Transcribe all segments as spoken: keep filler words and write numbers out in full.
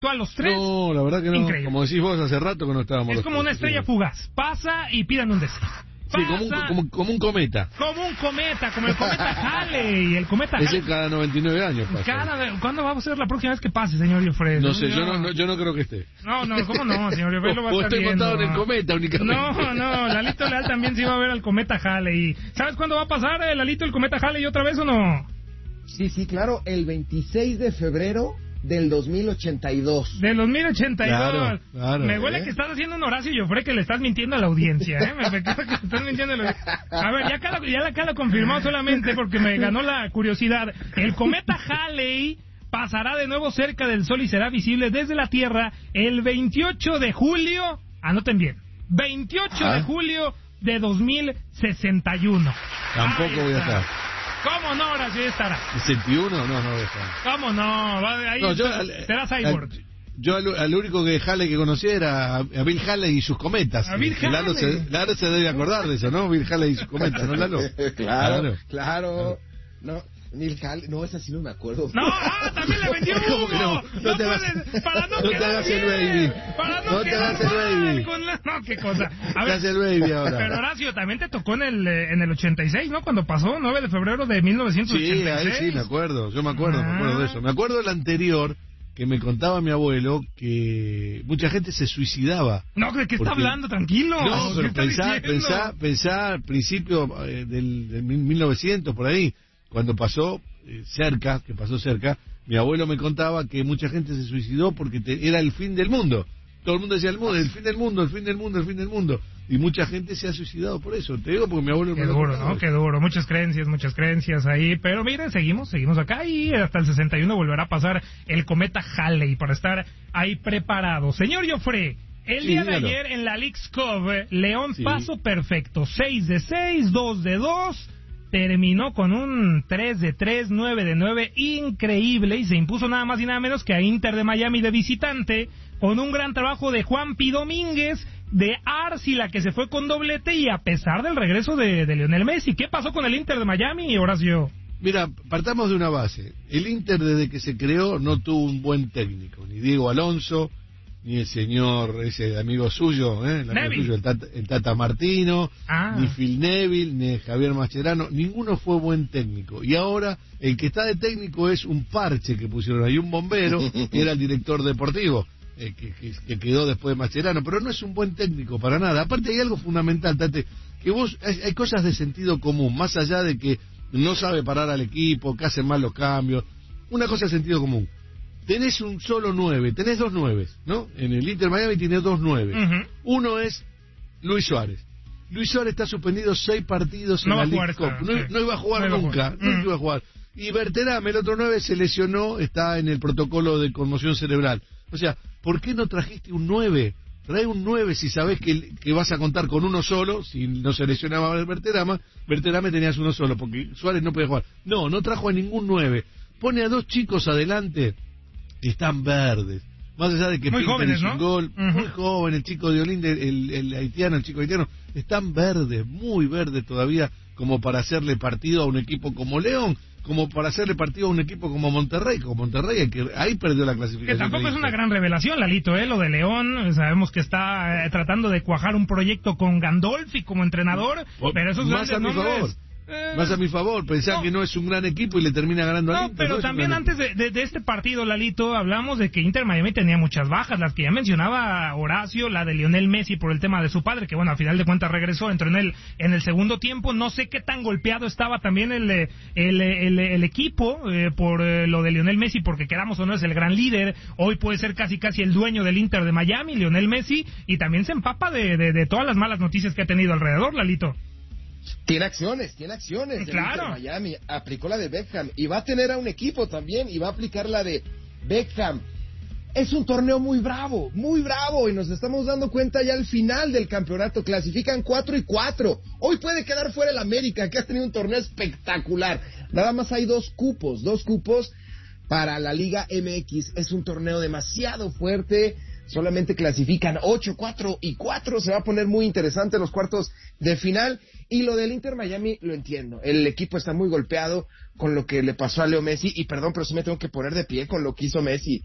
Tú a los tres. No, la verdad que no. Increíble. Como decís vos hace rato que no estábamos. Es como una estrella fugaz. Pasa y pidan un deseo. Sí, como un, como, como un cometa. Como un cometa, como el cometa Halley. El cometa Ese Halley. cada noventa y nueve años pasa. Cada, ¿Cuándo va a ser la próxima vez que pase, señor Giuffre? No sé, yo no, no, yo no creo que esté. No, no, ¿cómo no, señor Giuffre? Lo va a o estar estoy viendo. montado en el cometa únicamente. No, no, Lalito Leal también sí va a ver al cometa Halley. ¿Sabes cuándo va a pasar, eh, Lalito, el cometa Halley otra vez o no? Sí, sí, claro, el veintiséis de febrero del dos mil ochenta y dos. Del dos mil ochenta y dos. Claro, claro, me huele ¿eh? que estás haciendo un Horacio Giuffre que le estás mintiendo a la audiencia, ¿eh? Me, me queda que le estás mintiendo a la audiencia. A ver, ya acá, lo, ya acá lo confirmó solamente porque me ganó la curiosidad. El cometa Halley pasará de nuevo cerca del Sol y será visible desde la Tierra el veintiocho de julio. Anoten bien. veintiocho ¿Ah? de julio de dos mil sesenta y uno. Tampoco Ahí voy a está. estar. ¿Cómo no, Horacio? Ya estará. ¿sesenta y uno? No, no voy a estar. ¿Cómo no? Va- Ahí No, yo, será, al- será Cyborg. al- yo al, al único que Halley que conocía era a, a Bill Halley y sus cometas. A Bill Y Lalo Halley. se, Lalo se debe acordar de eso, ¿no? Bill Halley y sus cometas, ¿no, Lalo? Claro, claro. No, Bill Halley, no, esa sí no me acuerdo. No, ah, también le vendió ¿Cómo que no? humo. No No te hagas- puedes, para no, no te quedar hagas el bien, baby. para no, No te quedar hagas el mal baby. con la- no, qué cosa. A Te ver, hace el baby ahora. pero Horacio, también te tocó en el eh, en el ochenta y seis, ¿no? Cuando pasó, nueve de febrero de mil novecientos ochenta y seis. Sí, ahí sí, me acuerdo, yo me acuerdo, me acuerdo de eso. Me acuerdo del anterior, que me contaba mi abuelo, que mucha gente se suicidaba. No, ¿de qué está Porque- hablando? Tranquilo. No, ¿Qué pero está pensá, diciendo? pensá, pensá al principio eh, del, del mil novecientos, por ahí, cuando pasó eh, cerca, que pasó cerca, mi abuelo me contaba que mucha gente se suicidó porque te- era el fin del mundo. Todo el mundo decía el mundo, el fin del mundo, el fin del mundo, el fin del mundo. Y mucha gente se ha suicidado por eso. Te digo porque mi abuelo Qué me lo duro, contaba. ¿no? Qué duro. Muchas creencias, muchas creencias ahí. Pero miren, seguimos, seguimos acá y hasta el sesenta y uno volverá a pasar el cometa Halley para estar ahí preparado. Señor Giuffre, el Sí, día de dígalo. ayer en la Leagues Cup, eh, León Sí. paso perfecto. seis de seis, dos de dos. Terminó con un tres de tres, nueve de nueve, increíble, y se impuso nada más y nada menos que a Inter de Miami de visitante, con un gran trabajo de Juanpi Domínguez, de Arcila, que se fue con doblete, y a pesar del regreso de, de Lionel Messi. ¿Qué pasó con el Inter de Miami, Horacio? Mira, partamos de una base. El Inter desde que se creó no tuvo un buen técnico, ni Diego Alonso, ni el señor, ese amigo suyo, ¿eh? el, amigo Neville. suyo, el, Tata, el Tata Martino, Ah. ni Phil Neville, ni Javier Mascherano, ninguno fue buen técnico. Y ahora el que está de técnico es un parche que pusieron ahí, un bombero, que era el director deportivo, eh, que, que, que quedó después de Mascherano, pero no es un buen técnico para nada. Aparte hay algo fundamental, Tate, que vos, hay, hay cosas de sentido común, más allá de que no sabe parar al equipo, que hace mal los cambios, una cosa de sentido común. Tenés un solo nueve, tenés dos nueves, ¿no? En el Inter Miami tiene dos nueve. Ujú. Uno es Luis Suárez. Luis Suárez está suspendido seis partidos No en va la a jugar League Cup. esta, No, sí. no iba a jugar No iba a nunca, jugar. nunca Mm. iba a jugar. Y Berterame, el otro nueve, se lesionó, está en el protocolo de conmoción cerebral. O sea, ¿por qué no trajiste un nueve? Trae un nueve si sabés que, que vas a contar con uno solo, si no se lesionaba el Berterame, Berterame tenías uno solo, porque Suárez no podía jugar. No, no trajo a ningún nueve. Pone a dos chicos adelante, están verdes. Más allá de que Muy Pinter jóvenes, hizo ¿no? un gol, Ujú. muy joven, el chico de Olinda, el, el haitiano, el chico haitiano, están verdes, muy verdes todavía, como para hacerle partido a un equipo como León, como para hacerle partido a un equipo como Monterrey, como Monterrey, que ahí perdió la clasificación. Que tampoco de es una Inter. gran revelación, Lalito, ¿eh? Lo de León, sabemos que está eh, tratando de cuajar un proyecto con Gandolfi como entrenador, O- pero esos más grandes a mi nombres... favor. eh, Más a mi favor, pensar no. que no es un gran equipo y le termina ganando al No, Inter. pero no es un también gran antes de, de- de este partido, Lalito, hablamos de que Inter Miami tenía muchas bajas, las que ya mencionaba Horacio, la de Lionel Messi por el tema de su padre, que bueno, al final de cuentas regresó, entró en el en el segundo tiempo. No sé qué tan golpeado estaba también el eh, el, el, el equipo eh, por eh, lo de Lionel Messi, porque queramos o no es el gran líder, hoy puede ser casi casi el dueño del Inter de Miami, Lionel Messi, y también se empapa de, de, de todas las malas noticias que ha tenido alrededor, Lalito. Tiene acciones, tiene acciones. el Claro. Inter Miami aplicó la de Beckham y va a tener a un equipo también y va a aplicar la de Beckham. Es un torneo muy bravo, muy bravo, y nos estamos dando cuenta ya al final del campeonato. Clasifican cuatro y cuatro. Hoy puede quedar fuera el América, que ha tenido un torneo espectacular. Nada más hay dos cupos, dos cupos para la Liga M X. Es un torneo demasiado fuerte. Solamente clasifican ocho, cuatro y cuatro. Se va a poner muy interesante los cuartos de final. Y lo del Inter Miami lo entiendo. El equipo está muy golpeado con lo que le pasó a Leo Messi. Y perdón, pero sí me tengo que poner de pie con lo que hizo Messi.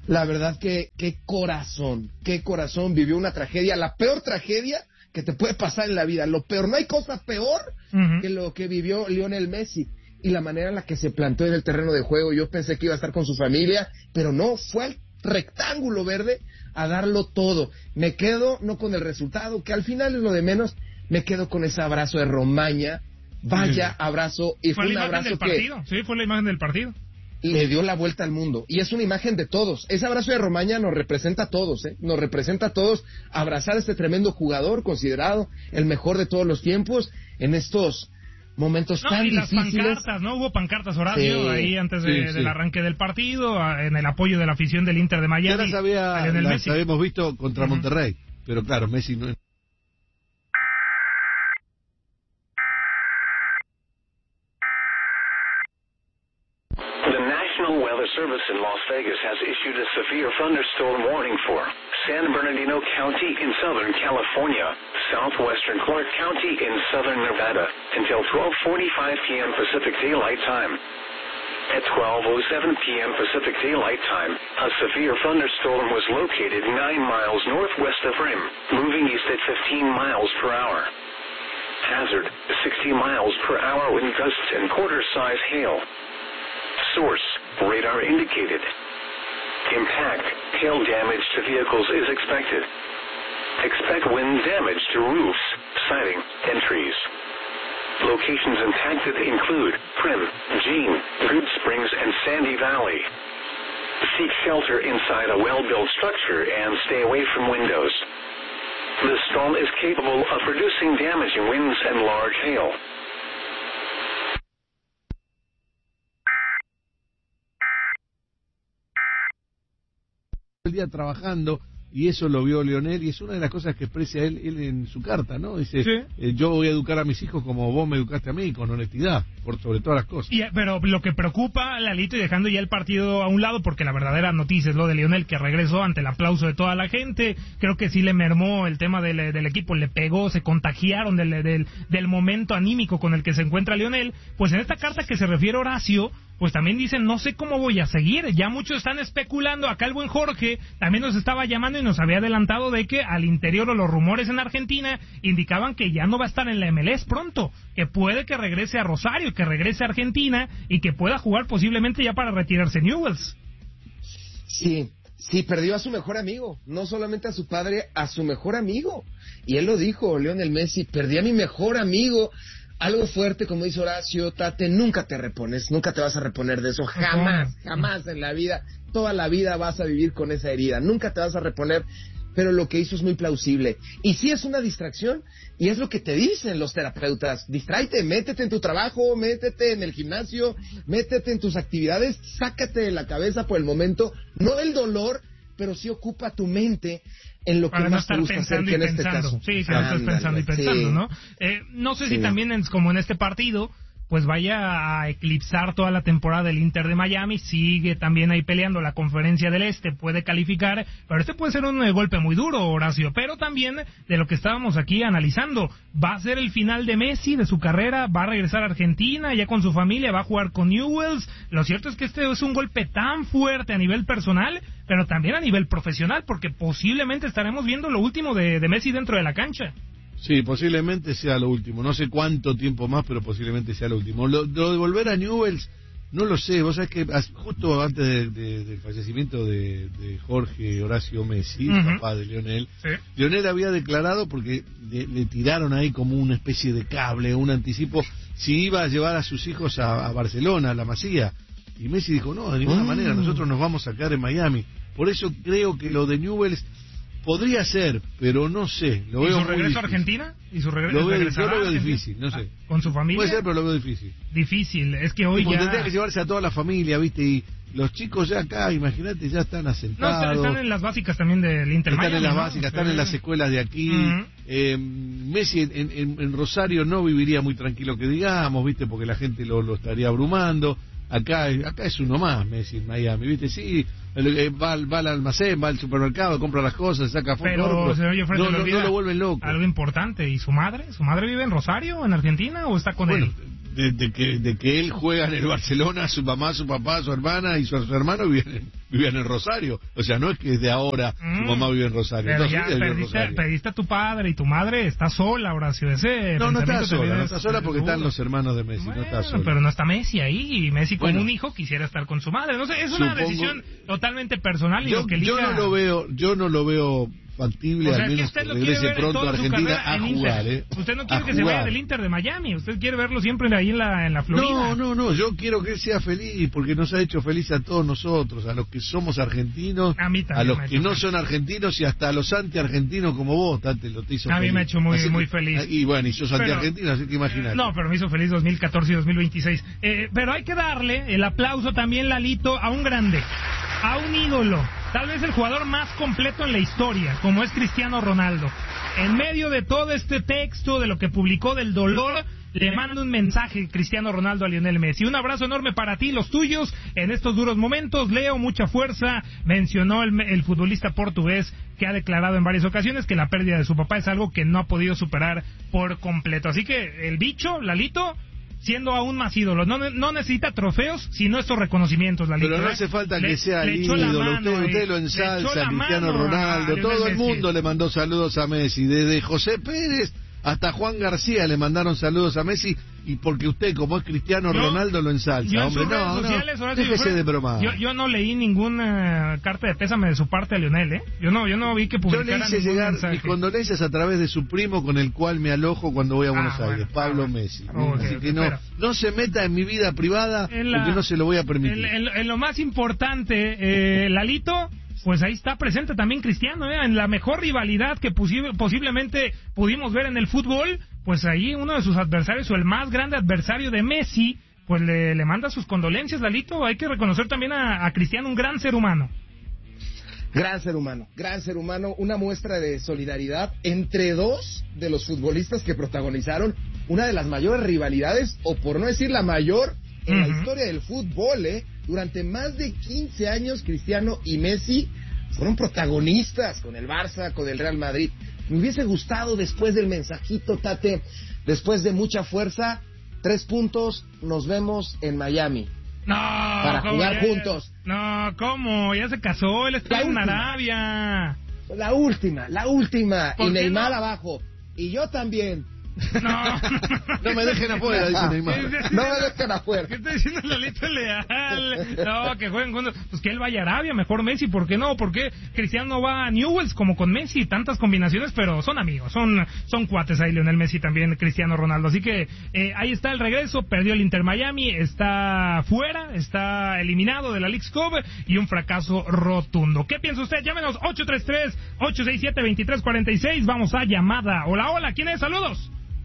La verdad que qué corazón, qué corazón, vivió una tragedia, la peor tragedia que te puede pasar en la vida, lo peor, no hay cosa peor uh-huh. que lo que vivió Lionel Messi y la manera en la que se plantó en el terreno de juego. Yo pensé que iba a estar con su familia, pero no, fue al rectángulo verde a darlo todo. Me quedo no con el resultado, que al final es lo de menos, me quedo con ese abrazo de Romaña, vaya sí. abrazo, y fue, fue un abrazo del que... partido. Sí, fue la imagen del partido. Le dio la vuelta al mundo, y es una imagen de todos. Ese abrazo de Romaña nos representa a todos, ¿eh? Nos representa a todos abrazar a este tremendo jugador, considerado el mejor de todos los tiempos, en estos momentos no, tan y difíciles. Las pancartas, ¿no? Hubo pancartas, Horacio, sí, ahí antes de, sí, sí. del arranque del partido, en el apoyo de la afición del Inter de Miami. Ya las, había, las habíamos visto contra uh-huh. Monterrey, pero claro, Messi no... Service in Las Vegas has issued a severe thunderstorm warning for San Bernardino County in Southern California, southwestern Clark County in Southern Nevada, until twelve forty-five p.m. Pacific Daylight Time. At twelve oh seven p.m. Pacific Daylight Time, a severe thunderstorm was located nine miles northwest of Rim, moving east at fifteen miles per hour. Hazard, sixty miles per hour wind gusts and quarter-size hail. Source, radar indicated. Impact, hail damage to vehicles is expected. Expect wind damage to roofs, siding, and trees. Locations impacted include Prim, Jean, Good Springs, and Sandy Valley. Seek shelter inside a well-built structure and stay away from windows. The storm is capable of producing damaging winds and large hail. El día trabajando, y eso lo vio Lionel, y es una de las cosas que expresa él, él en su carta, ¿no? Dice, sí. eh, yo voy a educar a mis hijos como vos me educaste a mí, con honestidad, por sobre todas las cosas. Y, pero lo que preocupa, Lalito, y dejando ya el partido a un lado, porque la verdadera noticia es lo de Lionel, que regresó ante el aplauso de toda la gente, creo que sí le mermó el tema del, del equipo, le pegó, se contagiaron del, del, del momento anímico con el que se encuentra Lionel. Pues en esta carta que se refiere a Horacio, pues también dicen, no sé cómo voy a seguir, ya muchos están especulando, acá el buen Jorge también nos estaba llamando y nos había adelantado de que al interior o los rumores en Argentina indicaban que ya no va a estar en la M L S pronto, que puede que regrese a Rosario, que regrese a Argentina y que pueda jugar posiblemente ya para retirarse en Newell's. Sí, sí, perdió a su mejor amigo, no solamente a su padre, a su mejor amigo, y él lo dijo, Lionel Messi, perdí a mi mejor amigo. Algo fuerte, como dice Horacio, Tate, nunca te repones, nunca te vas a reponer de eso, jamás, jamás en la vida, toda la vida vas a vivir con esa herida, nunca te vas a reponer, pero lo que hizo es muy plausible, y sí es una distracción, y es lo que te dicen los terapeutas, distráete, métete en tu trabajo, métete en el gimnasio, métete en tus actividades, sácate de la cabeza por el momento, no el dolor, pero sí ocupa tu mente en lo que para más no te gusta hacer, que en este caso. Sí, que no estés pensando y pensando, sí. ¿no? Eh, no sé sí. si también, en, como en este partido, pues vaya a eclipsar toda la temporada del Inter de Miami, sigue también ahí peleando la Conferencia del Este, puede calificar, pero este puede ser un eh, golpe muy duro, Horacio, pero también de lo que estábamos aquí analizando, va a ser el final de Messi, de su carrera, va a regresar a Argentina, ya con su familia, va a jugar con Newell's, lo cierto es que este es un golpe tan fuerte a nivel personal, pero también a nivel profesional, porque posiblemente estaremos viendo lo último de, de Messi dentro de la cancha. Sí, posiblemente sea lo último. No sé cuánto tiempo más, pero posiblemente sea lo último. Lo, lo de volver a Newell's, no lo sé. Vos sabés que justo antes de, de, del fallecimiento de, de Jorge Horacio Messi, uh-huh. papá de Lionel, sí. Lionel había declarado, porque le, le tiraron ahí como una especie de cable, un anticipo, si iba a llevar a sus hijos a, a Barcelona, a la Masía. Y Messi dijo, no, de ninguna uh-huh. manera, nosotros nos vamos a quedar en Miami. Por eso creo que lo de Newell's podría ser, pero no sé. Lo ¿Y veo su regreso a Argentina? ¿Y su regre- lo veo, regreso yo lo veo difícil, no sé. ¿Con su familia? Puede ser, pero lo veo difícil. Difícil, es que hoy Como ya... tendría que llevarse a toda la familia, ¿viste? Y los chicos ya acá, imagínate, ya están asentados. No, están en las básicas también del Inter Están Miami, en las ¿no? básicas, Sí. están en las escuelas de aquí. Uh-huh. Eh, Messi en, en, en Rosario no viviría muy tranquilo, que digamos, ¿viste? Porque la gente lo, lo estaría abrumando. Acá, acá es uno más, Messi en Miami, ¿viste? Sí, va, va al almacén, va al supermercado, compra las cosas, saca fotos. Pero, señor Jeffrey, no, no, no lo vuelven loco. Algo importante, ¿y su madre? ¿Su madre vive en Rosario, en Argentina, o está con bueno, él? de, de que, de que él juega en el Barcelona, su mamá, su papá, su hermana y su, su hermano vivían, vivían en Rosario. O sea, no es que desde ahora mm, su mamá vive en Rosario. Pero Entonces, ya perdiste, Rosario. Pediste a tu padre y tu madre está sola, Horacio. Ese no, no está sola, no está sola porque están los hermanos de Messi, bueno, no está sola. Pero no está Messi ahí, y Messi como bueno, un hijo quisiera estar con su madre. No sé, es una supongo, decisión totalmente personal y yo, lo que liga... yo no lo veo, yo no lo veo factible, o sea, al menos que regrese pronto a Argentina a jugar, ¿eh? Usted no quiere a que jugar. se vaya del Inter de Miami, usted quiere verlo siempre ahí en la, en la Florida. No, no, no, yo quiero que él sea feliz porque nos ha hecho feliz a todos nosotros, a los que somos argentinos, a, mí a los que no feliz. son argentinos y hasta a los anti-argentinos como vos, Tate, lo te hizo a feliz. mí me ha hecho muy, así muy que, feliz. Y bueno, y sos anti-argentino, así que imagínate. No, pero me hizo feliz dos mil catorce y dos mil veintiséis. Eh, pero hay que darle el aplauso también, Lalito, a un grande, a un ídolo, tal vez el jugador más completo en la historia, como es Cristiano Ronaldo. En medio de todo este texto, de lo que publicó del dolor, le manda un mensaje Cristiano Ronaldo a Lionel Messi. Un abrazo enorme para ti, los tuyos, en estos duros momentos. Leo, mucha fuerza. Mencionó el, el futbolista portugués que ha declarado en varias ocasiones que la pérdida de su papá es algo que no ha podido superar por completo. Así que el bicho, Lalito, siendo aún más ídolo, no, no necesita trofeos, sino estos reconocimientos, Lalito. Pero no ¿eh? hace falta le, que sea el ídolo, usted, usted lo ensalza, Cristiano Ronaldo, todo el mundo le mandó saludos a Messi, desde José Pérez hasta Juan García le mandaron saludos a Messi, y porque usted, como es Cristiano yo, Ronaldo, lo ensalza. Yo Hombre, no, sociales, no, déjese yo, de broma. Yo, yo no leí ninguna carta de pésame de su parte a Lionel, ¿eh? Yo no, yo no vi que publicara. Yo le hice llegar mensaje. mis condolencias a través de su primo con el cual me alojo cuando voy a Buenos ah, Aires, bueno, Pablo ah, Messi. Oh, Así okay, que no, no se meta en mi vida privada la, porque no se lo voy a permitir. En, en, en lo más importante, eh, Lalito, pues ahí está presente también Cristiano, ¿eh? En la mejor rivalidad que posi- posiblemente pudimos ver en el fútbol, pues ahí uno de sus adversarios, o el más grande adversario de Messi, pues le, le manda sus condolencias, Lalito. Hay que reconocer también a, a Cristiano, un gran ser humano. Gran ser humano, gran ser humano, una muestra de solidaridad entre dos de los futbolistas que protagonizaron una de las mayores rivalidades, o por no decir la mayor, en uh-huh. la historia del fútbol, ¿eh? Durante más de quince años, Cristiano y Messi fueron protagonistas con el Barça, con el Real Madrid. Me hubiese gustado, después del mensajito, Tate, después de mucha fuerza, tres puntos, nos vemos en Miami. No, para jugar ya, juntos. No, ¿cómo? Ya se casó, él está la en última. Arabia. La última, la última. Y Neymar no? abajo. Y yo también. No, no me dejen afuera, dice Neymar. No me dejen afuera. ¿Qué está diciendo Lalito Leal? No, que jueguen juntos. Pues que él vaya a Arabia, mejor Messi. ¿Por qué no? ¿Por qué Cristiano no va a Newell's como con Messi? Tantas combinaciones, pero son amigos, son son cuates ahí, Lionel Messi también, Cristiano Ronaldo. Así que eh, ahí está el regreso. Perdió el Inter Miami, está fuera, está eliminado de la Leagues Cup y un fracaso rotundo. ¿Qué piensa usted? Llámenos ocho tres tres, ocho seis siete, dos tres cuatro seis. Vamos a llamada. Hola, hola, ¿quién es? Saludos.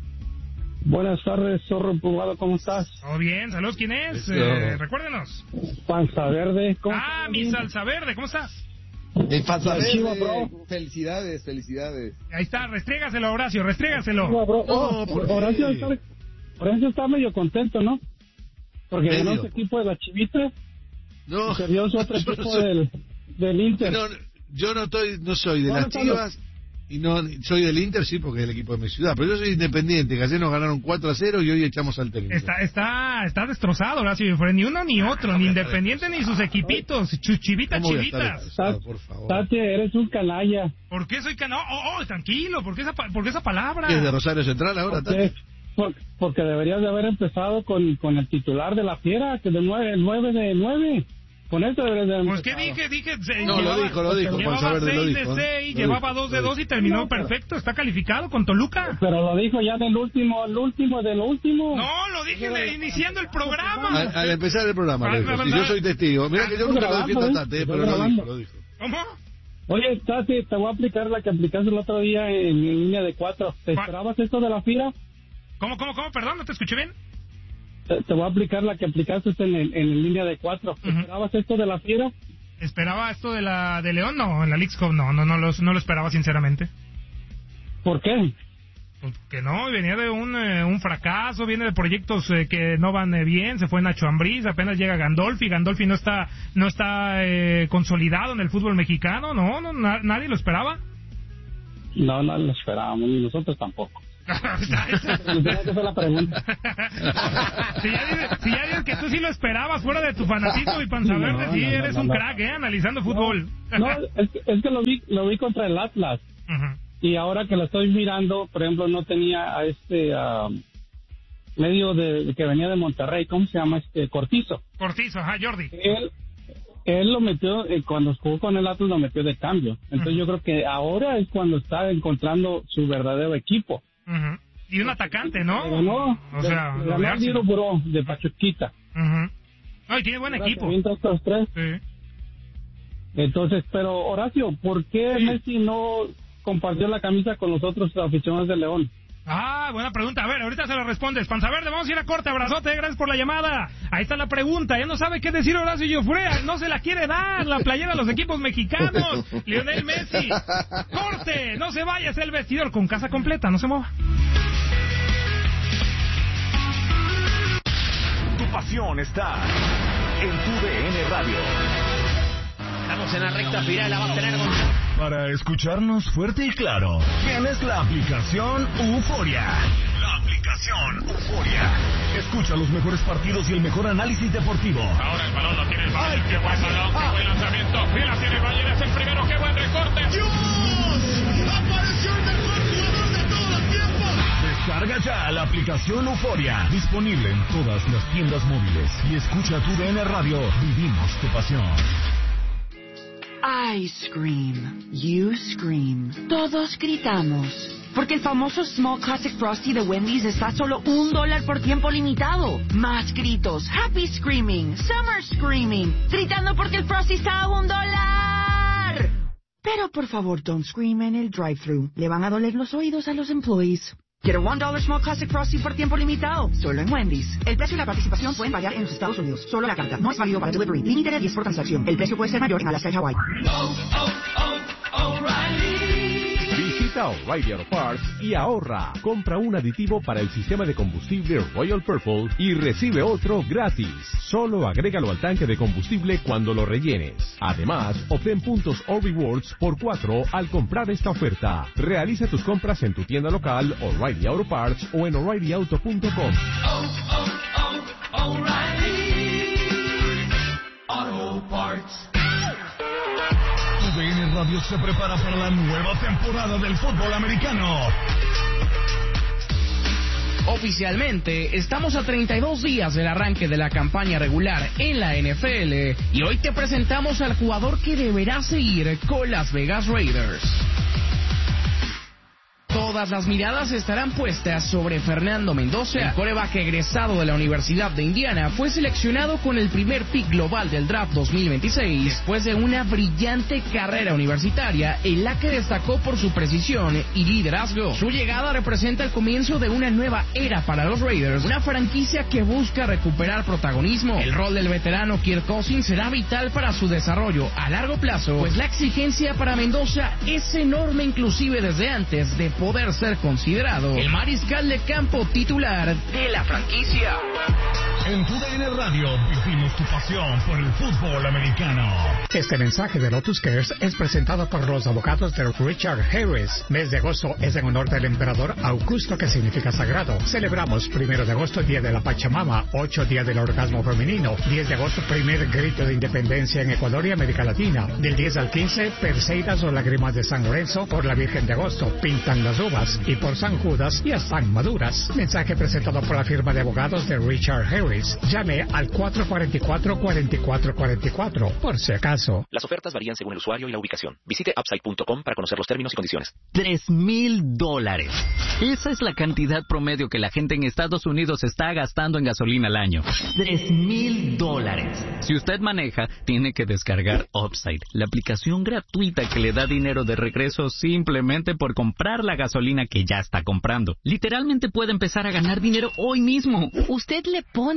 Buenas tardes, Zorro Empujado, ¿cómo estás? Todo bien, saludos, ¿quién es? Eh, recuérdenos. Panza Verde, ¿cómo Ah, estás? Mi salsa verde, ¿cómo estás? El Panza Verde, bro. Felicidades, felicidades. Ahí está, restrégaselo, Horacio, restrégaselo. No, bro. Oh, no, Horacio, está, Horacio está medio contento, ¿no? Porque ganó su equipo de la Chivita. No. Y perdió su otro equipo del, del Inter. No, yo no, estoy, no soy de no, las no, Chivas. No. Y no, soy del Inter, sí, porque es el equipo de mi ciudad. Pero yo soy independiente, que ayer nos ganaron cuatro a cero y hoy echamos al técnico. Está, está, está destrozado, Horacio. Ni uno ni otro, no, ni Independiente ni sus equipitos. Chivitas, chivitas. Por favor. Tate, eres un canalla. ¿Por qué soy canalla? Oh, oh, tranquilo, ¿por qué esa, por qué esa palabra? ¿Es de Rosario Central ahora, Tate? Porque, porque deberías de haber empezado con, con el titular de la Fiera, que de nueve, el nueve de nueve. Con esto deberías de haber Pues empezado. que dije, dije... Se, no, llevaba, lo dijo, lo dijo. Llevaba seis de dijo, seis, ¿eh? llevaba dos de dos y terminó no, pero, perfecto. Está calificado con Toluca. Pero lo dijo ya del último, el último del último. No, lo dije de, iniciando el programa. Al, al empezar el programa, lo dijo. Si yo soy testigo. Mira que yo nunca lo defiendo a Tate, pero lo dijo, lo dijo. ¿Cómo? Oye, Tati, te voy a aplicar la que aplicaste el otro día en, en línea de cuatro. ¿Te esperabas esto de la Fiera? ¿Cómo, cómo, cómo? Perdón, ¿no te escuché bien? Te, te voy a aplicar la que aplicaste en, en, en línea de cuatro. ¿Te uh-huh. esperabas esto de la Fiera? ¿Esperaba esto de la de León? No, en la Leagues Cup no, no, no, lo, no lo esperaba sinceramente. ¿Por qué? Porque no, venía de un, eh, un fracaso, viene de proyectos eh, que no van eh, bien, se fue Nacho Ambriz, apenas llega Gandolfi, Gandolfi no está no está eh, consolidado en el fútbol mexicano, no, no na, nadie lo esperaba. No, no lo esperábamos, ni nosotros tampoco. Esa fue la pregunta. si, ya dices, si ya dices que tú sí lo esperabas fuera de tu fanatismo y Panza Verde, no, sí, no, eres no, no, un crack, ¿eh? Analizando fútbol. No, no es, que, es que lo vi lo vi contra el Atlas. Uh-huh. Y ahora que lo estoy mirando, por ejemplo, no tenía a este uh, medio de que venía de Monterrey, ¿cómo se llama? este Cortizo. Cortizo, ajá, Jordi. Él, él lo metió, eh, cuando jugó con el Atlas lo metió de cambio. Entonces uh-huh. yo creo que ahora es cuando está encontrando su verdadero equipo. Uh-huh. Y un atacante, ¿no? Pero no, o sea, de, de Diro Buró, de Pachuquita. Uh-huh. No, y tiene buen equipo. Estos tres. Sí. Entonces, pero Horacio, ¿por qué sí. Messi no compartió la camisa con los otros aficionados de León? Ah, buena pregunta. A ver, ahorita se la respondes. Panza Verde, vamos a ir a corte. Abrazote, gracias por la llamada. Ahí está la pregunta. Ya no sabe qué decir Horacio Llofrea. No se la quiere dar la playera a los equipos mexicanos. Lionel Messi. Corte, no se vaya, es el vestidor con casa completa. No se mueva. Tu pasión está en tu D N Radio. Estamos en la recta final, la va a tener Gonzalo. Para escucharnos fuerte y claro, tienes la aplicación Euforia. La aplicación Euforia. Escucha los mejores partidos y el mejor análisis deportivo. Ahora el balón lo tiene el Bayern. Qué buen balón, qué buen lanzamiento. Mira, tiene el Bayern, es el primero. Qué buen recorte. ¡Dios! ¡Apareció el mejor jugador de todos los tiempos! Descarga ya la aplicación Euforia. Disponible en todas las tiendas móviles. Y escucha tu D N Radio. Vivimos tu pasión. I scream, you scream, todos gritamos, porque el famoso Small Classic Frosty de Wendy's está a solo un dólar por tiempo limitado. Más gritos, happy screaming, summer screaming, gritando porque el Frosty está a un dólar. Pero por favor, don't scream en el drive-thru, le van a doler los oídos a los employees. Quiero un dólar Small Classic Frosty por tiempo limitado, solo en Wendy's. El precio y la participación pueden variar en los Estados Unidos. Solo la carta, no es válido para delivery. Límite de diez por transacción. El precio puede ser mayor en Alaska y Hawaii. Oh, oh, oh, O'Reilly. Visita O'Reilly Auto Parts y ahorra. Compra un aditivo para el sistema de combustible Royal Purple y recibe otro gratis. Solo agrégalo al tanque de combustible cuando lo rellenes. Además, obtén puntos o rewards por cuatro al comprar esta oferta. Realiza tus compras en tu tienda local O'Reilly Auto Parts o en O'Reilly Auto punto com. Oh, oh, oh, O'Reilly Auto Parts. Tu D N Radio se prepara para la nueva temporada del fútbol americano. Oficialmente, estamos a treinta y dos días del arranque de la campaña regular en la N F L y hoy te presentamos al jugador que deberá seguir con Las Vegas Raiders. Todas las miradas estarán puestas sobre Fernando Mendoza. El quarterback egresado de la Universidad de Indiana fue seleccionado con el primer pick global del draft dos mil veintiséis después de una brillante carrera universitaria en la que destacó por su precisión y liderazgo. Su llegada representa el comienzo de una nueva era para los Raiders, una franquicia que busca recuperar protagonismo. El rol del veterano Kirk Cousins será vital para su desarrollo a largo plazo, pues la exigencia para Mendoza es enorme, inclusive desde antes de poder ser considerado el mariscal de campo titular de la franquicia. En tu D N Radio vivimos tu pasión por el fútbol americano. Este mensaje de Lotus Cares es presentado por los abogados de Richard Harris. Mes de agosto es en honor del emperador Augusto, que significa sagrado. Celebramos primero de agosto, Día de la Pachamama, ocho Día del Orgasmo Femenino, diez de agosto, primer grito de independencia en Ecuador y América Latina. Del diez al quince, Perseidas o Lágrimas de San Lorenzo. Por la Virgen de Agosto, pintan las uvas. Y por San Judas, ya están maduras. Mensaje presentado por la firma de abogados de Richard Harris. Llame al cuatro cuatro cuatro, cuatro cuatro cuatro cuatro, por si acaso. Las ofertas varían según el usuario y la ubicación. Visite upside punto com para conocer los términos y condiciones. Tres mil dólares. Esa es la cantidad promedio que la gente en Estados Unidos está gastando en gasolina al año. Tres mil dólares. Si usted maneja, tiene que descargar Upside, la aplicación gratuita que le da dinero de regreso simplemente por comprar la gasolina que ya está comprando. Literalmente puede empezar a ganar dinero hoy mismo. Usted le pone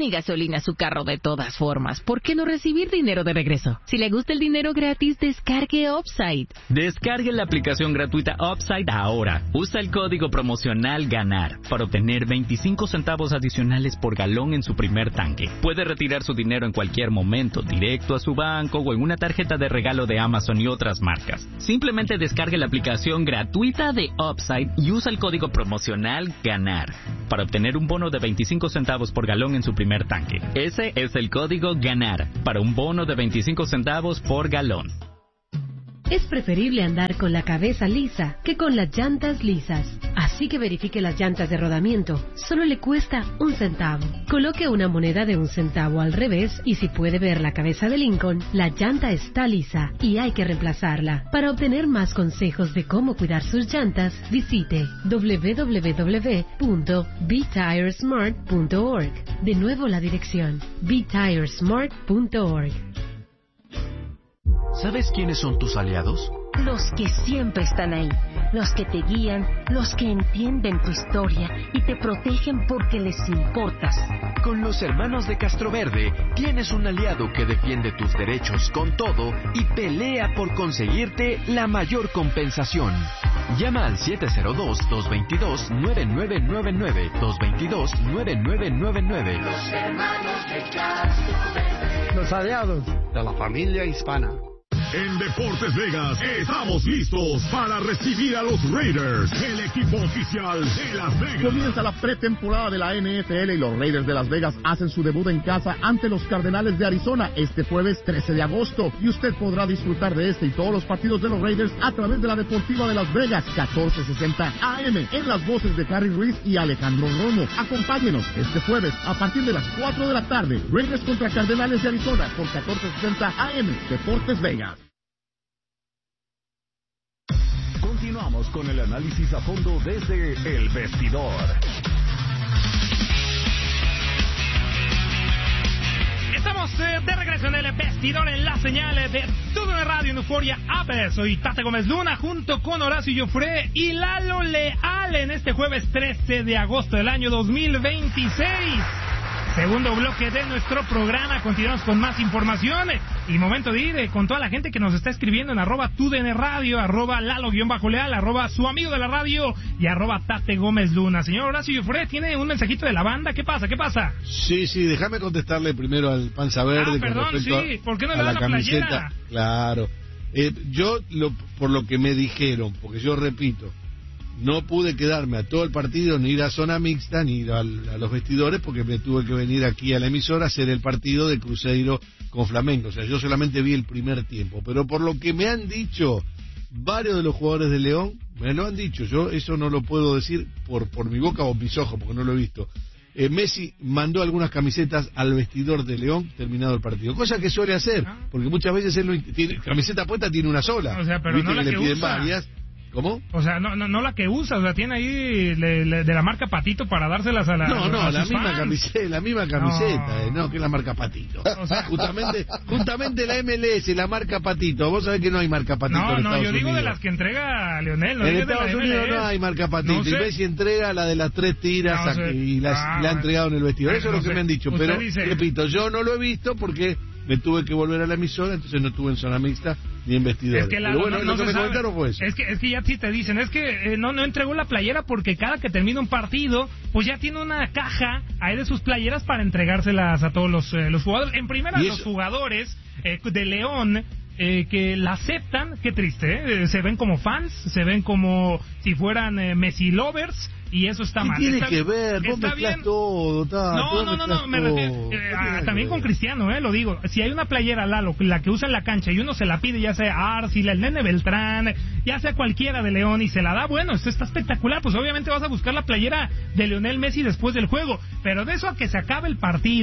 y gasolina a su carro de todas formas, ¿por qué no recibir dinero de regreso? Si le gusta el dinero gratis, descargue Upside. Descargue la aplicación gratuita Upside ahora. Usa el código promocional GANAR para obtener veinticinco centavos adicionales por galón en su primer tanque. Puede retirar su dinero en cualquier momento, directo a su banco o en una tarjeta de regalo de Amazon y otras marcas. Simplemente descargue la aplicación gratuita de Upside y usa el código promocional GANAR para obtener un bono de veinticinco centavos por galón en su primer tanque. Ese es el código GANAR para un bono de veinticinco centavos por galón. Es preferible andar con la cabeza lisa que con las llantas lisas. Así que verifique las llantas de rodamiento. Solo le cuesta un centavo. Coloque una moneda de un centavo al revés y si puede ver la cabeza de Lincoln, la llanta está lisa y hay que reemplazarla. Para obtener más consejos de cómo cuidar sus llantas, visite doble u doble u doble u punto be tire smart punto org. De nuevo la dirección be tire smart punto org. ¿Sabes quiénes son tus aliados? Los que siempre están ahí, los que te guían, los que entienden tu historia y te protegen porque les importas. Con los hermanos de Castroverde tienes un aliado que defiende tus derechos con todo y pelea por conseguirte la mayor compensación. Llama al siete cero dos, dos dos dos, nueve nueve nueve nueve, dos dos dos, nueve nueve nueve nueve. Los hermanos de Castroverde. Los aliados de la familia hispana. En Deportes Vegas estamos listos para recibir a los Raiders, el equipo oficial de Las Vegas. Comienza la pretemporada de la N F L y los Raiders de Las Vegas hacen su debut en casa ante los Cardenales de Arizona este jueves trece de agosto. Y usted podrá disfrutar de este y todos los partidos de los Raiders a través de la Deportiva de Las Vegas, catorce sesenta A M, en las voces de Harry Ruiz y Alejandro Romo. Acompáñenos este jueves a partir de las cuatro de la tarde. Raiders contra Cardenales de Arizona por catorce sesenta A M, Deportes Vegas. Continuamos con el análisis a fondo desde El Vestidor. Estamos eh, de regreso en El Vestidor en la señal de Todo en Radio en Euforia App. Soy Tate Gómez Luna junto con Horacio Joffre y Lalo Leal en este jueves trece de agosto del año dos mil veintiséis. Segundo bloque de nuestro programa, continuamos con más información y momento de ir eh, con toda la gente que nos está escribiendo en arroba tu D N Radio, arroba Lalo-Leal, arroba su amigo de la radio y arroba Tate Gómez Luna. Señor Horacio Joffre, ¿tiene un mensajito de la banda? ¿Qué pasa? ¿Qué pasa? Sí, sí, déjame contestarle primero al Panza Verde. Ah, perdón, con sí, a, ¿por qué no le a da la, la camiseta? playera? Claro, eh, yo, lo, por lo que me dijeron, porque yo repito, no pude quedarme a todo el partido, ni ir a zona mixta, ni ir al, a los vestidores, porque me tuve que venir aquí a la emisora a hacer el partido de Cruzeiro con Flamengo. O sea, yo solamente vi el primer tiempo. Pero por lo que me han dicho varios de los jugadores de León, me lo han dicho, yo eso no lo puedo decir por, por mi boca o mis ojos, porque no lo he visto. Eh, Messi mandó algunas camisetas al vestidor de León terminado el partido, cosa que suele hacer, porque muchas veces él no tiene, camiseta puesta tiene una sola. O sea, pero ¿viste? no la que que le piden usa. varias. ¿Cómo? O sea, no, no, no la que usa, o sea, tiene ahí le, le, de la marca Patito para dárselas a la No, no, a la sus misma fans. camiseta, la misma camiseta, No. eh, no, que la marca Patito. O sea, justamente, justamente la M L S, la marca Patito. Vos sabés que no hay marca Patito No, en no, Estados yo digo Unidos. de las que entrega Leonel, no En digas de la Estados M L S. Unidos no hay marca Patito. No sé. Y Messi entrega la de las tres tiras No a- sé. y las, Ah, la ha bueno. entregado en el vestidor. Eso No es lo que sé. me han dicho. Usted Pero, dice- repito, yo no lo he visto porque me tuve que volver a la emisora, entonces no estuve en zona mixta ni en vestidor. Es que la, Pero bueno, no, lo no que se me sabe. comentaron fue eso. Es que, es que ya sí te dicen, es que eh, no, no entregó la playera porque cada que termina un partido, pues ya tiene una caja ahí de sus playeras para entregárselas a todos los, eh, los jugadores. En primera, ¿Y los eso? jugadores eh, de León eh, que la aceptan, qué triste, ¿eh? Se ven como fans, se ven como si fueran eh, Messi lovers. Y eso está ¿Qué mal. tiene Está- que ver? Vos está mezclás bien. todo, ta, No, vos no, no, mezclás no, me todo. refiero ¿Qué eh, tiene a- que también ver? con Cristiano, eh, lo digo. Si hay una playera, Lalo, la que usa en la cancha y uno se la pide, ya sea Arcila, el Nene Beltrán, ya sea cualquiera de León y se la da, bueno, esto está espectacular, pues obviamente vas a buscar la playera de Lionel Messi después del juego. Pero de eso a que se acabe el partido,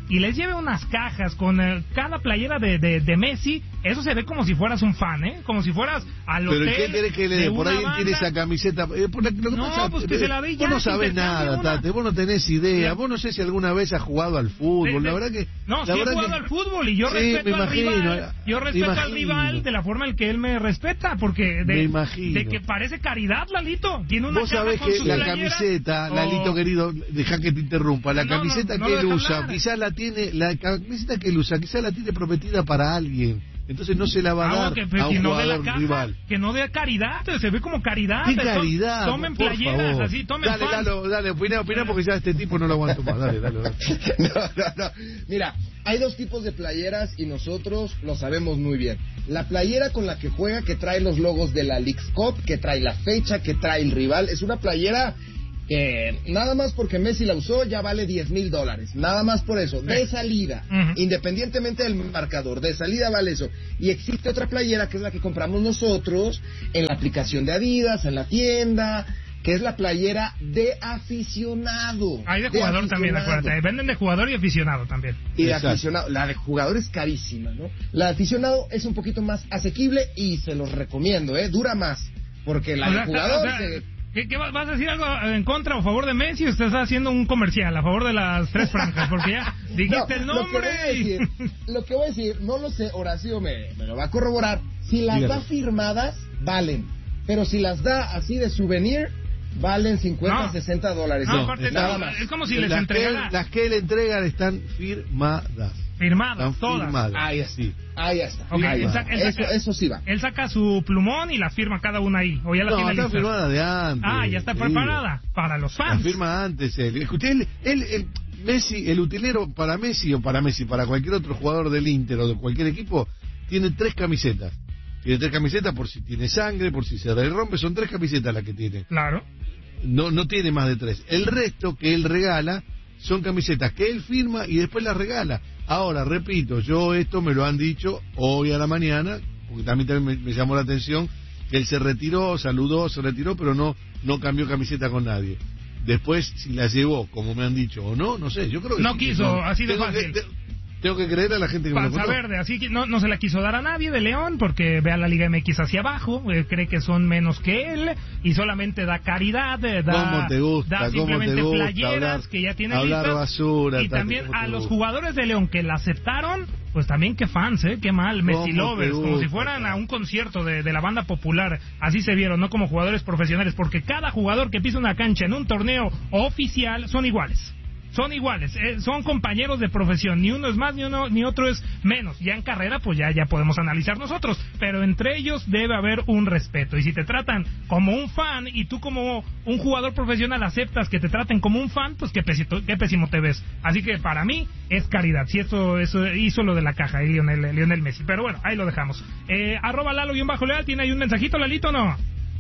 y les lleve unas cajas con eh, cada playera de, de, de Messi, eso se ve como si fueras un fan, ¿eh? Como si fueras al ¿Pero hotel. qué querés que le dé? Por ahí él tiene esa camiseta. Eh, por la, lo que no, pasa, pues que eh, se la dé ya. Vos no sabés nada, Tate, vos no tenés idea. Vos no sé si alguna vez has jugado al fútbol. De, de, la verdad que. No, la sí he verdad jugado que, al fútbol y yo sí, respeto al imagino, rival. Yo respeto imagino. al rival de la forma en que él me respeta, porque de, me imagino. de que parece caridad, Lalito. Tiene una vos sabés que la camiseta, oh. Lalito querido, deja que te interrumpa, la no, camiseta no, no, que no él usa, hablar. quizás la tiene, la camiseta que él usa, quizás la tiene prometida para alguien. Entonces no se la va a dar ah, que, a un no jugador caja, rival. Que no dé caridad, se ve como caridad. ¿Qué caridad? Tomen playeras, favor. así, tomen Dale, fans. dale, dale, opina, opina porque ya este tipo no lo aguanto más. Dale, dale, dale. No, no, no. Mira, hay dos tipos de playeras y nosotros lo sabemos muy bien. La playera con la que juega, que trae los logos de la Leagues Cup, que trae la fecha, que trae el rival, es una playera... Eh, nada más porque Messi la usó ya vale diez mil dólares, nada más por eso, de salida, uh-huh. independientemente del marcador, de salida vale eso. Y existe otra playera que es la que compramos nosotros en la aplicación de Adidas, en la tienda, que es la playera de aficionado. Hay de, de jugador aficionado. También, acuérdate, venden de jugador y aficionado también. Y de Exacto. aficionado, la de jugador es carísima, ¿no? La de aficionado es un poquito más asequible y se los recomiendo, ¿eh? Dura más, porque la o sea, de jugador... O sea, se... ¿Qué, ¿Qué vas a decir algo en contra o a favor de Messi o estás haciendo un comercial a favor de las tres franjas? Porque ya dijiste no, el nombre. Lo que, voy a decir, lo que voy a decir, no lo sé, Horacio me, me lo va a corroborar. Si las Dígalo. da firmadas, valen. Pero si las da así de souvenir, valen cincuenta, no. sesenta dólares. No, aparte, nada más. Es como si les entregara. Las que él entregan están firmadas. Firmadas, están todas. Firmadas. Ahí está. Sí. Ahí está. Okay, ahí él saca, él saca, eso, eso sí va. Él saca su plumón y la firma cada una ahí. O ya la no, tiene está lista. firmada de antes. Ah, ya está preparada sí. para los fans. La firma antes él. Escuché, él, él, él, Messi, el utilero para Messi o para Messi, para cualquier otro jugador del Inter o de cualquier equipo, tiene tres camisetas. Tiene tres camisetas por si tiene sangre, por si se rompe, son tres camisetas las que tiene. Claro. No, no tiene más de tres. El resto que él regala son camisetas que él firma y después las regala. Ahora, repito, yo esto me lo han dicho hoy a la mañana, porque también, también me, me llamó la atención, que él se retiró, saludó, se retiró, pero no, no cambió camiseta con nadie. Después, si la llevó, como me han dicho, o no, no sé, yo creo que no sí, quiso, no. así de tengo fácil. Que, te, tengo que creer a la gente que Panza me lo contó. Verde, así que no, no se la quiso dar a nadie de León, porque ve a la Liga M X hacia abajo, eh, cree que son menos que él, y solamente da caridad, eh, da, ¿Cómo te gusta, da simplemente te gusta playeras hablar, que ya tiene hablar listas, basura, y tate, también a los gusta. jugadores de León que la aceptaron, pues también qué fans, eh, qué mal, Messi Lovers, como si fueran a un concierto de, de la banda popular, así se vieron, no como jugadores profesionales, porque cada jugador que pisa una cancha en un torneo oficial son iguales. Son iguales, eh, son compañeros de profesión, ni uno es más ni uno ni otro es menos. Ya en carrera pues ya ya podemos analizar nosotros, pero entre ellos debe haber un respeto. Y si te tratan como un fan y tú como un jugador profesional aceptas que te traten como un fan, pues qué pésimo, qué pésimo te ves. Así que para mí es caridad. Si esto eso hizo lo de la caja y Lionel, Lionel Messi, pero bueno, ahí lo dejamos. Eh, arroba Lalo-Leal, ¿tiene ahí un mensajito, Lalito, o no?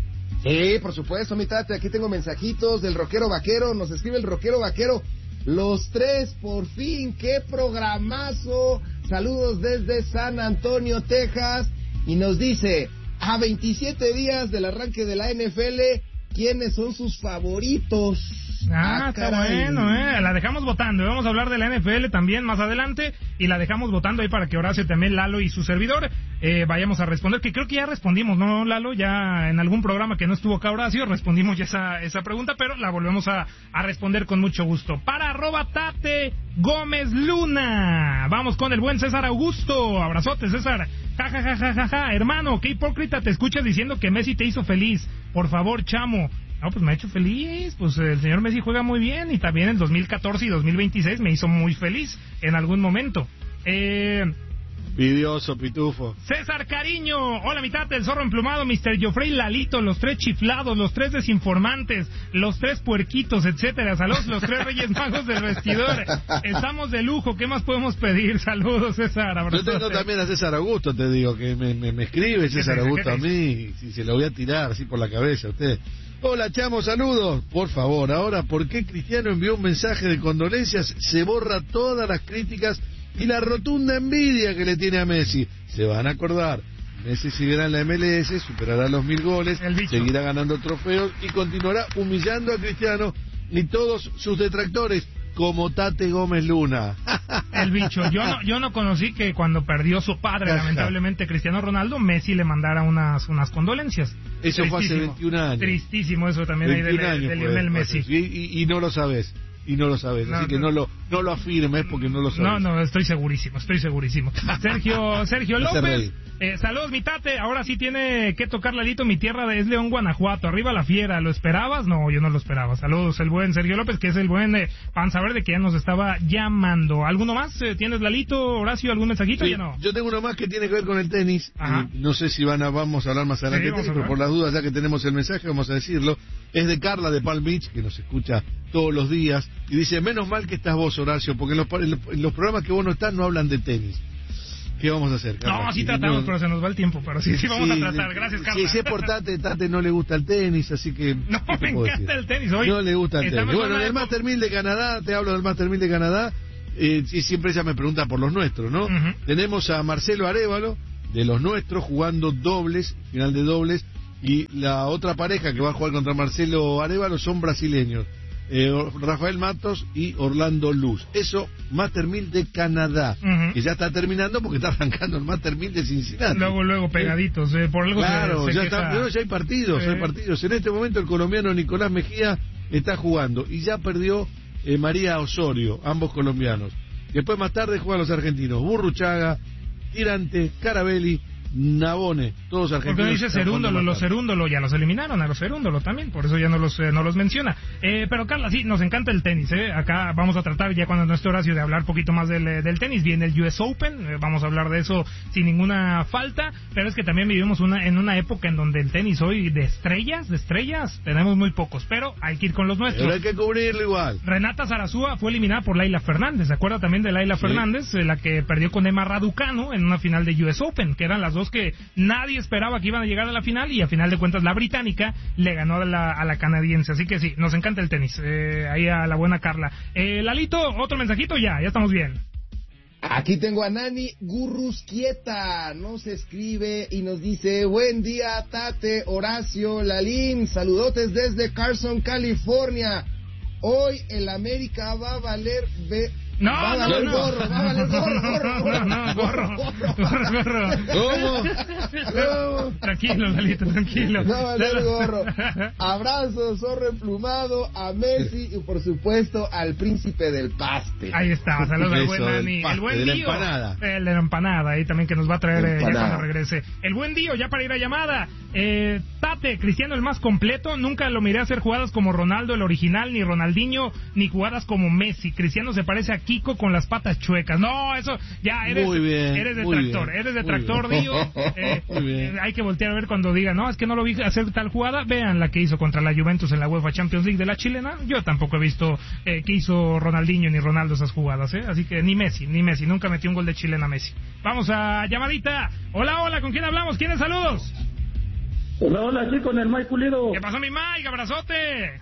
Sí, por supuesto, mi tate, aquí tengo mensajitos del rockero vaquero, nos escribe el rockero vaquero. Los tres, por fin, qué programazo. Saludos desde San Antonio, Texas. Y nos dice, a veintisiete días del arranque de la N F L, ¿quiénes son sus favoritos? Ah, ah está bueno, eh. La dejamos votando. Vamos a hablar de la N F L también más adelante. Y la dejamos votando ahí para que Horacio, también Lalo y su servidor eh, vayamos a responder. Que creo que ya respondimos, ¿no, Lalo? Ya en algún programa que no estuvo acá Horacio, respondimos ya esa, esa pregunta, pero la volvemos a, a responder con mucho gusto. Para arroba Tate Gómez Luna. Vamos con el buen César Augusto. Abrazote, César. Ja, ja, ja, ja, ja, ja. Hermano, qué hipócrita te escuchas diciendo que Messi te hizo feliz. Por favor, chamo. No, pues me ha hecho feliz, pues el señor Messi juega muy bien y también en dos mil catorce y dos mil veintiséis me hizo muy feliz en algún momento. Eh... Vidioso, pitufo. César Cariño, hola mitad del zorro emplumado, mister Joffrey Lalito, los tres chiflados, los tres desinformantes, los tres puerquitos, etcétera. Saludos, los tres reyes magos del vestidor. Estamos de lujo, ¿qué más podemos pedir? Saludos, César. Abrazote. Yo tengo también a César Augusto, te digo, que me, me, me escribe César Augusto a mí, si se lo voy a tirar así por la cabeza a usted. Hola, chamo, saludos. Por favor, ahora, ¿por qué Cristiano envió un mensaje de condolencias? Se borra todas las críticas y la rotunda envidia que le tiene a Messi. Se van a acordar. Messi seguirá en la M L S, superará los mil goles, seguirá ganando trofeos y continuará humillando a Cristiano y todos sus detractores, como Tate Gómez Luna. el bicho. Yo no, yo no conocí que cuando perdió su padre, lamentablemente, Cristiano Ronaldo, Messi le mandara unas, unas condolencias. Eso fue hace veintiún años. Tristísimo eso también ahí de, de, de Lionel Messi. Y, y, y no lo sabes. Y no lo sabes, no, así que no, no lo no lo afirmes porque no lo sabes. No, no, estoy segurísimo, estoy segurísimo. Sergio Sergio López, eh, saludos mi tate, ahora sí tiene que tocar Lalito, mi tierra de es León, Guanajuato, arriba la fiera, ¿lo esperabas? No, yo no lo esperaba. Saludos, el buen Sergio López, que es el buen eh, Panza Verde que ya nos estaba llamando. ¿Alguno más? Eh, ¿Tienes Lalito, Horacio, algún mensajito? Sí, ya no. Yo tengo uno más que tiene que ver con el tenis. Eh, no sé si van a, vamos a hablar más adelante, sí, tenis, pero por las dudas, ya que tenemos el mensaje, vamos a decirlo. Es de Carla de Palm Beach, que nos escucha todos los días, y dice, menos mal que estás vos, Horacio, porque en los, en los programas que vos no estás no hablan de tenis. ¿Qué vamos a hacer, Carla? No, sí tratamos, no, pero se nos va el tiempo, pero sí, sí vamos sí, a tratar. Gracias, Carla. Sí, si es por Tate, Tate no le gusta el tenis, así que... No, me encanta decir? el tenis hoy. No le gusta el tenis. Bueno, en el Master mil de Canadá, te hablo del Master mil de Canadá, eh, y siempre ella me pregunta por los nuestros, ¿no? Uh-huh. Tenemos a Marcelo Arévalo, de los nuestros, jugando dobles, final de dobles, y la otra pareja que va a jugar contra Marcelo Arévalo son brasileños. Eh, Rafael Matos y Orlando Luz. Eso, Master mil de Canadá, uh-huh. que ya está terminando porque está arrancando el Master mil de Cincinnati. Luego, luego pegaditos, eh, por algo claro, se, se ya, está, no, ya hay partidos, eh. hay partidos. En este momento el colombiano Nicolás Mejía está jugando y ya perdió eh, María Osorio, ambos colombianos. Después más tarde juegan los argentinos, Burruchaga, Tirante, Carabelli, Nabone, todos argentinos. Porque dice Cerúndolo, los Cerúndolo ya los eliminaron, a los Cerúndolo también, por eso ya no los eh, no los menciona. Eh, pero Carla, sí, nos encanta el tenis, eh. Acá vamos a tratar ya cuando no esté Horacio de hablar un poquito más del, del tenis. Viene el U S Open, eh, vamos a hablar de eso sin ninguna falta, pero es que también vivimos una en una época en donde el tenis hoy de estrellas, de estrellas, tenemos muy pocos, pero hay que ir con los nuestros. Pero hay que cubrirlo igual. Renata Zarazúa fue eliminada por Laila Fernández, ¿se acuerda también de Laila sí. Fernández? Eh, la que perdió con Emma Raducanu en una final de U S Open, que eran las dos que nadie esperaba que iban a llegar a la final y a final de cuentas la británica le ganó a la, a la canadiense, así que sí, nos encanta el tenis, eh, ahí a la buena Carla. Eh, Lalito, otro mensajito, ya, ya estamos bien. Aquí tengo a Nani Gurrusquieta, nos escribe y nos dice, buen día Tate, Horacio, Lalín, saludotes desde Carson, California. Hoy el América va a valer... Be- No, va a no, valer no, gorro, no. va a valer gorro, gorro, gorro. No, no, gorro, gorro, gorro. ¿Cómo? ¿Cómo? Tranquilo, Lalito, tranquilo. Va a valer gorro. Abrazo, zorro emplumado, a Messi y por supuesto al príncipe del paste. Ahí está, saludos al buen Dani. El buen de Dio. La empanada. El de la empanada, ahí también que nos va a traer eh, ya cuando regrese. El buen Dio, ya para ir a llamada. Eh, Tate, Cristiano el más completo, nunca lo miré hacer jugadas como Ronaldo el original, ni Ronaldinho, ni jugadas como Messi. Cristiano se parece a Kiko con las patas chuecas. No, eso ya eres muy bien, eres muy detractor, bien, eres detractor, Dio. Eh, muy bien. Eh, hay que voltear a ver cuando diga, no, es que no lo vi hacer tal jugada. Vean la que hizo contra la Juventus en la UEFA Champions League de la chilena. Yo tampoco he visto eh, que hizo Ronaldinho ni Ronaldo esas jugadas, ¿eh? Así que ni Messi, ni Messi, nunca metió un gol de chilena Messi. Vamos a llamadita. Hola, hola, ¿con quién hablamos? ¿Quiénes saludos? Hola, hola, sí, con el Mike Pulido. ¿Qué pasó, mi Mike? Abrazote.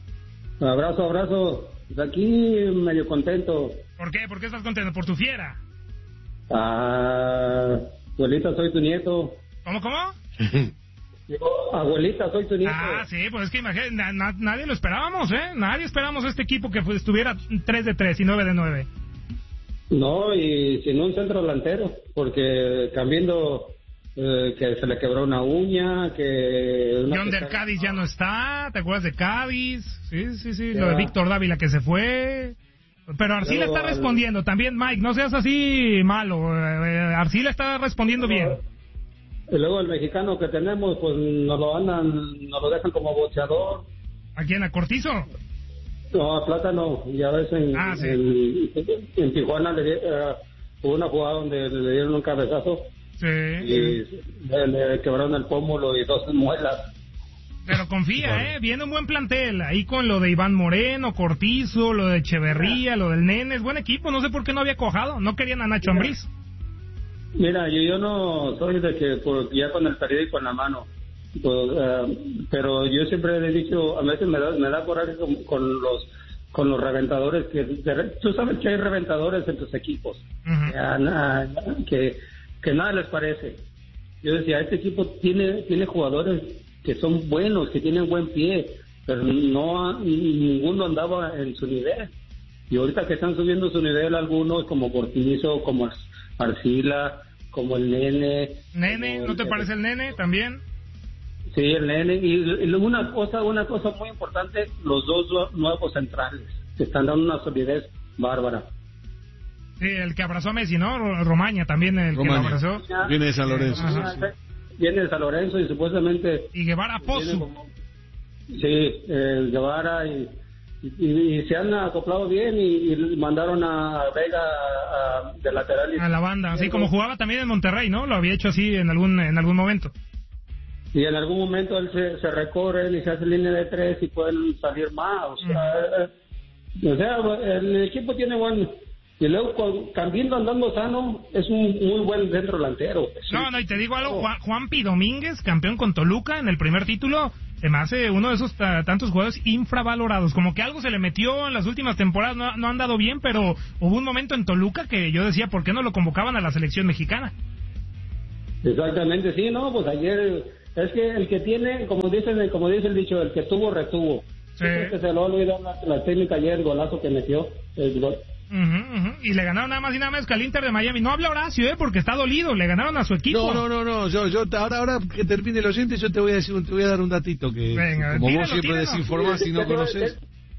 Abrazo, abrazo. Pues aquí medio contento. ¿Por qué? ¿Por qué estás contento? ¿Por tu fiera? Ah, abuelita, soy tu nieto. ¿Cómo, cómo? Yo, abuelita, soy tu nieto. Ah, sí, pues es que imagínate, na, na, nadie lo esperábamos, ¿eh? Nadie esperábamos este equipo que pues, estuviera tres de tres y nueve de nueve. No, y sin un centro delantero, porque cambiando... Eh, que se le quebró una uña, que... John del Cádiz ya no está, ¿te acuerdas de Cádiz? Sí, sí, sí, yeah. Lo de Víctor Dávila que se fue. Pero Arcila está respondiendo al... también, Mike, no seas así malo, eh, Arcila está respondiendo bien. Y luego el mexicano que tenemos, pues nos lo andan, nos lo dejan como boxeador. ¿A quién, a Cortizo? No, a Plátano, ya ves en, ah, sí. en, en Tijuana le, uh, hubo una jugada donde le dieron un cabezazo. Sí. Y le, le quebraron el pómulo y dos muelas. Pero confía, ¿eh? Viene un buen plantel. Ahí con lo de Iván Moreno, Cortizo, lo de Echeverría, lo del Nene. Es buen equipo. No sé por qué no había cuajado. No querían a Nacho Ambriz. Mira, yo, yo no soy de que por, ya con el periódico en la mano. Pues, uh, pero yo siempre le he dicho, a veces me da, me da coraje con, con los con los reventadores. que de, Tú sabes que hay reventadores en tus equipos. Uh-huh. Ya, na, que... que nada les parece. Yo decía, este equipo tiene tiene jugadores que son buenos, que tienen buen pie, pero no ninguno andaba en su nivel. Y ahorita que están subiendo su nivel algunos, como Cortizo, como Arcila, como el Nene. ¿Nene? ¿No te parece el Nene también? Sí, el Nene. Y, y una cosa una cosa muy importante, los dos nuevos centrales, que están dando una solidez bárbara. Sí, el que abrazó a Messi, ¿no? Romaña también, el Romaña. que lo abrazó. Viene de San Lorenzo. Sí, sí. Viene de San Lorenzo y supuestamente... Y Guevara Pozo. Como, sí, el Guevara y, y, y se han acoplado bien y, y mandaron a Vega a, a, de lateral. A la banda, así como jugaba también en Monterrey, ¿no? Lo había hecho así en algún en algún momento. Y en algún momento él se, se recorre y se hace línea de tres y pueden salir más. O sea, mm. o sea el equipo tiene buen... Y luego, Cambindo andando sano, es un muy buen centro delantero. No, no, y te digo algo, Juan, Juanpi Domínguez, campeón con Toluca en el primer título, se me hace uno de esos uh, tantos jugadores infravalorados. Como que algo se le metió en las últimas temporadas, no, no ha andado bien, pero hubo un momento en Toluca que yo decía, ¿por qué no lo convocaban a la selección mexicana? Exactamente, sí, no, pues ayer, es que el que tiene, como dicen, como dice el dicho, el que tuvo, retuvo. Sí. Que se lo olvidó la, la técnica ayer, el golazo que metió, el gol. Uh -huh, uh -huh. Y le ganaron nada más y nada menos que al Inter de Miami. No habla Horacio, ¿eh? Porque está dolido. Le ganaron a su equipo. No, no, no, no. Yo, yo, ahora, ahora que termine el oyente, yo te voy a decir, te voy a dar un datito que, Venga, como tíralo, vos siempre tíralo. desinformás si no conoces.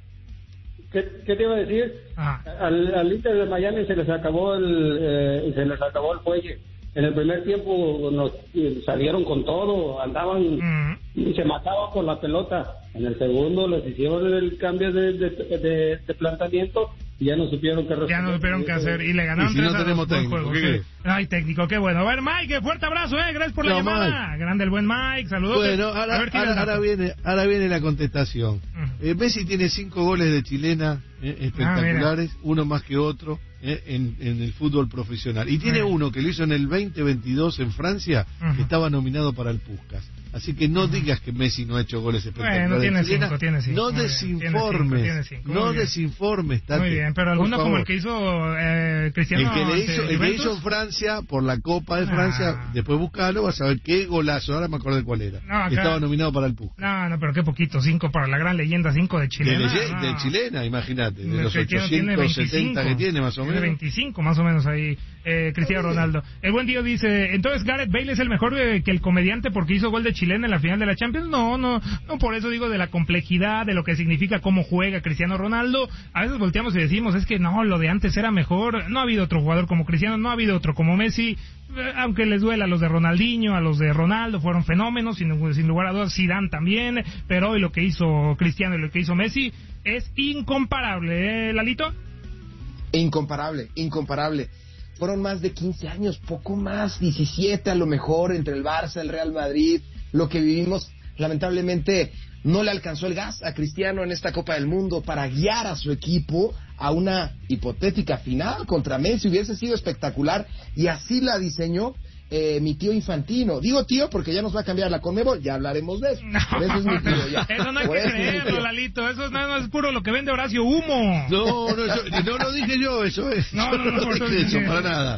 ¿Qué, ¿Qué te iba a decir? Ah. Al, al Inter de Miami se les acabó el, eh, se les acabó el fuelle. En el primer tiempo nos salieron con todo, andaban mm. y se mataban con la pelota. En el segundo les hicieron el cambio de, de, de, de planteamiento y ya no supieron qué responder. Ya no supieron qué hacer y le ganaron y si tres no a tenemos dos técnico, juego, ¿qué sí. Ay, técnico, qué bueno. A ver, Mike, fuerte abrazo, eh. Gracias por la no, llamada. Mike. Grande el buen Mike, saludos. Bueno, ahora, a ver, ahora, ahora viene, ahora viene la contestación. Uh-huh. eh, Messi tiene cinco goles de chilena eh, espectaculares, ah, uno más que otro. Eh, en, en el fútbol profesional. Y tiene uh-huh. uno que lo hizo en el veinte veintidós en Francia, uh-huh. que estaba nominado para el Puskás. Así que no uh-huh. digas que Messi no ha hecho goles espectaculares. Bueno, tiene cinco, tiene cinco. No Muy desinformes, tiene cinco, tiene cinco. no desinformes. Tate, Muy bien, pero alguno como el que hizo eh, Cristiano. El que, le hizo, el que hizo en Francia, por la Copa de Francia, ah. después buscalo, vas a ver qué golazo, ahora me acordé cuál era. No, acá, estaba nominado para el Puskás. No, no, pero qué poquito, cinco para la gran leyenda, cinco de chilena. De, no. de chilena, imagínate, de los ochocientos setenta que tiene más o menos. Tiene veinticinco más o menos ahí, eh, Cristiano Ronaldo. El buen tío dice, entonces Gareth Bale es el mejor eh, que el comediante porque hizo gol de chilena en la final de la Champions. No, no, no, por eso digo de la complejidad, de lo que significa cómo juega Cristiano Ronaldo. A veces volteamos y decimos, es que no, lo de antes era mejor. No ha habido otro jugador como Cristiano, no ha habido otro como Messi. Eh, aunque les duela a los de Ronaldinho, a los de Ronaldo, fueron fenómenos, sin, sin lugar a dudas. Zidane también, pero hoy lo que hizo Cristiano y lo que hizo Messi es incomparable, ¿eh, Lalito? Incomparable, incomparable. Fueron más de quince años, poco más, diecisiete a lo mejor, entre el Barça, el Real Madrid, lo que vivimos. Lamentablemente no le alcanzó el gas a Cristiano en esta Copa del Mundo para guiar a su equipo a una hipotética final contra Messi. Hubiese sido espectacular y así la diseñó eh, mi tío Infantino. Digo tío porque ya nos va a cambiar la Conmebol, ya hablaremos de eso. No, eso es mi tío, ya. Eso no hay Por que creerlo, Lalito. Eso nada más es puro lo que vende Horacio, humo. No, no, eso, no lo dije yo, eso es. No, no, no, no, no dije eso, para nada.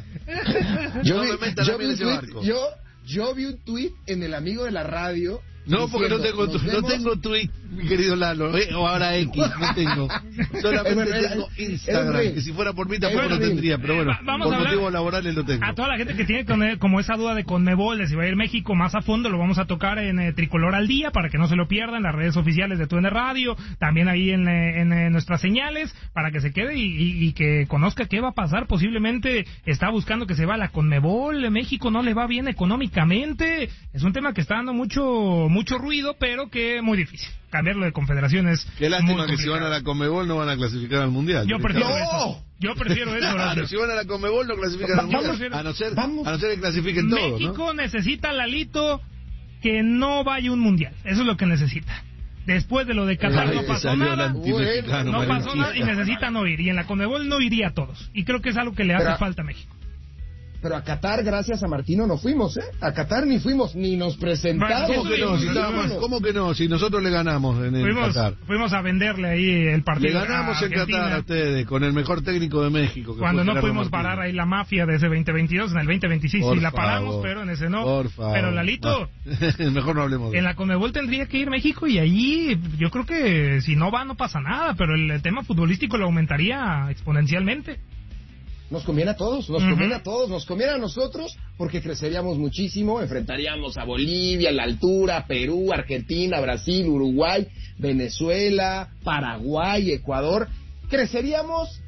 Yo no vi, me metan yo a mí en ese tweet, barco. Yo, yo vi un tuit en el amigo de la radio. No, porque no tengo, tu, no tengo tweet, mi querido Lalo, eh, o ahora X, no tengo. Solamente bueno, tengo Instagram, que si fuera por mí tampoco lo tendría, pero bueno, vamos por motivos laborales lo tengo. A toda la gente que tiene con, como esa duda de Conmebol, de si va a ir México más a fondo, lo vamos a tocar en eh, Tricolor al Día, para que no se lo pierdan, en las redes oficiales de T U N Radio, también ahí en, en, en nuestras señales, para que se quede y, y, y que conozca qué va a pasar. Posiblemente está buscando que se va a la Conmebol, México no le va bien económicamente, es un tema que está dando mucho mucho ruido, pero que es muy difícil. Cambiarlo de confederaciones. Qué lástima que si van a la Conmebol no van a clasificar al Mundial. Yo prefiero no. eso. Yo prefiero eso. Claro, si van a la Conmebol no clasifican al Mundial. A no ser, a no ser que clasifiquen todos. México ¿no? necesita, Lalito, que no vaya un Mundial. Eso es lo que necesita. Después de lo de Qatar no pasó nada. No pasó nada y necesita no ir. Y en la Conmebol no iría a todos. Y creo que es algo que le hace pero, falta a México. pero a Qatar, gracias a Martino, no fuimos, ¿eh? A Qatar ni fuimos, ni nos presentamos. ¿Cómo que no? Si estábamos, ¿Cómo que no? Si nosotros le ganamos en el fuimos, Qatar. Fuimos a venderle ahí el partido. Le ganamos en Qatar a ustedes, con el mejor técnico de México. Que Cuando no pudimos parar ahí la mafia de ese veinte veintidós, en el veinte veintiséis sí la paramos, favor, pero en ese no. Por favor. Pero Lalito, no. Mejor no hablemos de en la Conmebol tendría que ir México y ahí yo creo que si no va no pasa nada, pero el tema futbolístico lo aumentaría exponencialmente. Nos conviene a todos, nos uh-huh. conviene a todos, nos conviene a nosotros porque creceríamos muchísimo, enfrentaríamos a Bolivia, la altura, Perú, Argentina, Brasil, Uruguay, Venezuela, Paraguay, Ecuador, creceríamos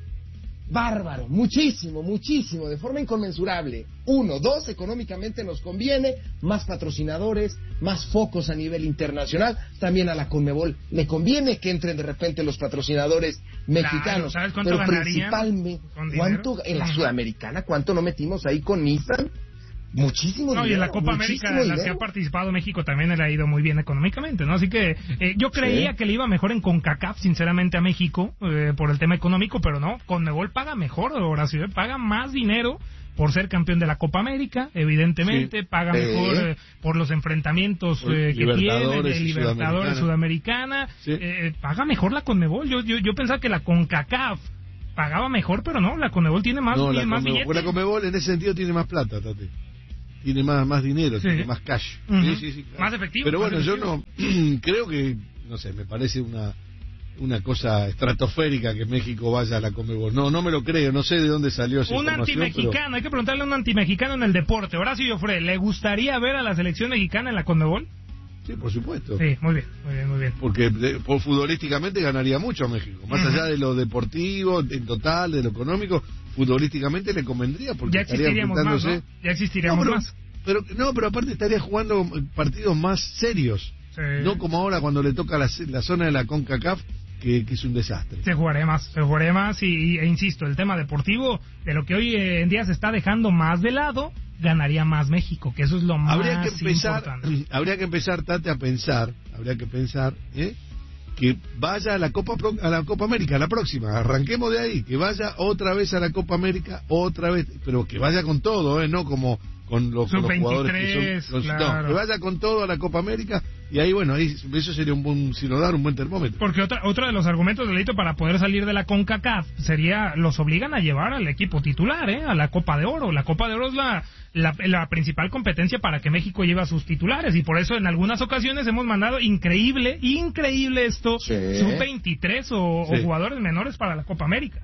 bárbaro, muchísimo, muchísimo, de forma inconmensurable. Uno, dos, económicamente nos conviene, más patrocinadores, más focos a nivel internacional, también a la Conmebol le conviene que entren de repente los patrocinadores mexicanos, claro, ¿sabes cuánto pero principalmente, ¿cuánto en la Sudamericana, cuánto no metimos ahí con Nissan? Muchísimo no, dinero. Y en la Copa América, en la que ha participado México, también le ha ido muy bien económicamente, ¿no? Así que eh, yo creía sí. que le iba mejor en CONCACAF, sinceramente, a México, eh, por el tema económico, pero no, Conmebol paga mejor, Horacio, paga más dinero por ser campeón de la Copa América, evidentemente, sí. paga sí. mejor eh, por los enfrentamientos eh, que tiene, de Libertadores Sudamericana, sí. eh, paga mejor la Conmebol. Yo, yo, yo pensaba que la CONCACAF pagaba mejor, pero no, la Conmebol tiene más, no, tiene más billetes. La Conmebol en ese sentido tiene más plata, Tati. Tiene más, más dinero, sí. tiene más cash. Uh-huh. Sí, sí, sí, claro. Más efectivo. Pero más bueno, efectivo. yo no creo que, no sé, me parece una una cosa estratosférica que México vaya a la Conmebol. No, no me lo creo, no sé de dónde salió esa un información. Un antimexicano, pero... hay que preguntarle a un antimexicano en el deporte. Horacio Joffre, ¿le gustaría ver a la selección mexicana en la Conmebol? Sí, por supuesto. Sí, muy bien, muy bien, muy bien. Porque de, por futbolísticamente ganaría mucho a México. Más uh-huh. allá de lo deportivo, en total, de lo económico, futbolísticamente le convendría. Porque ya existiríamos más, ¿no? Ya existiríamos no, pero, más. Pero, no, pero aparte estaría jugando partidos más serios. Sí. No como ahora cuando le toca la, la zona de la CONCACAF, que, que es un desastre. Se jugaría más, se jugaría más y, e insisto, el tema deportivo, de lo que hoy en día se está dejando más de lado, ganaría más México, que eso es lo habría más que empezar, importante. Habría que empezar, Tate, a pensar, habría que pensar, ¿eh? que vaya a la Copa a la Copa América, la próxima, arranquemos de ahí, que vaya otra vez a la Copa América, otra vez, pero que vaya con todo, ¿eh? No como con los, con los jugadores que son, los, claro. no, que vaya con todo a la Copa América y ahí bueno, ahí eso sería un buen sinodar, un buen termómetro. Porque otra, otro de los argumentos, Delito, para poder salir de la CONCACAF sería, los obligan a llevar al equipo titular, ¿eh? A la Copa de Oro. La Copa de Oro es la, la, la principal competencia para que México lleve a sus titulares y por eso en algunas ocasiones hemos mandado increíble, increíble esto, sí. sub veintitrés o, sí. o jugadores menores para la Copa América.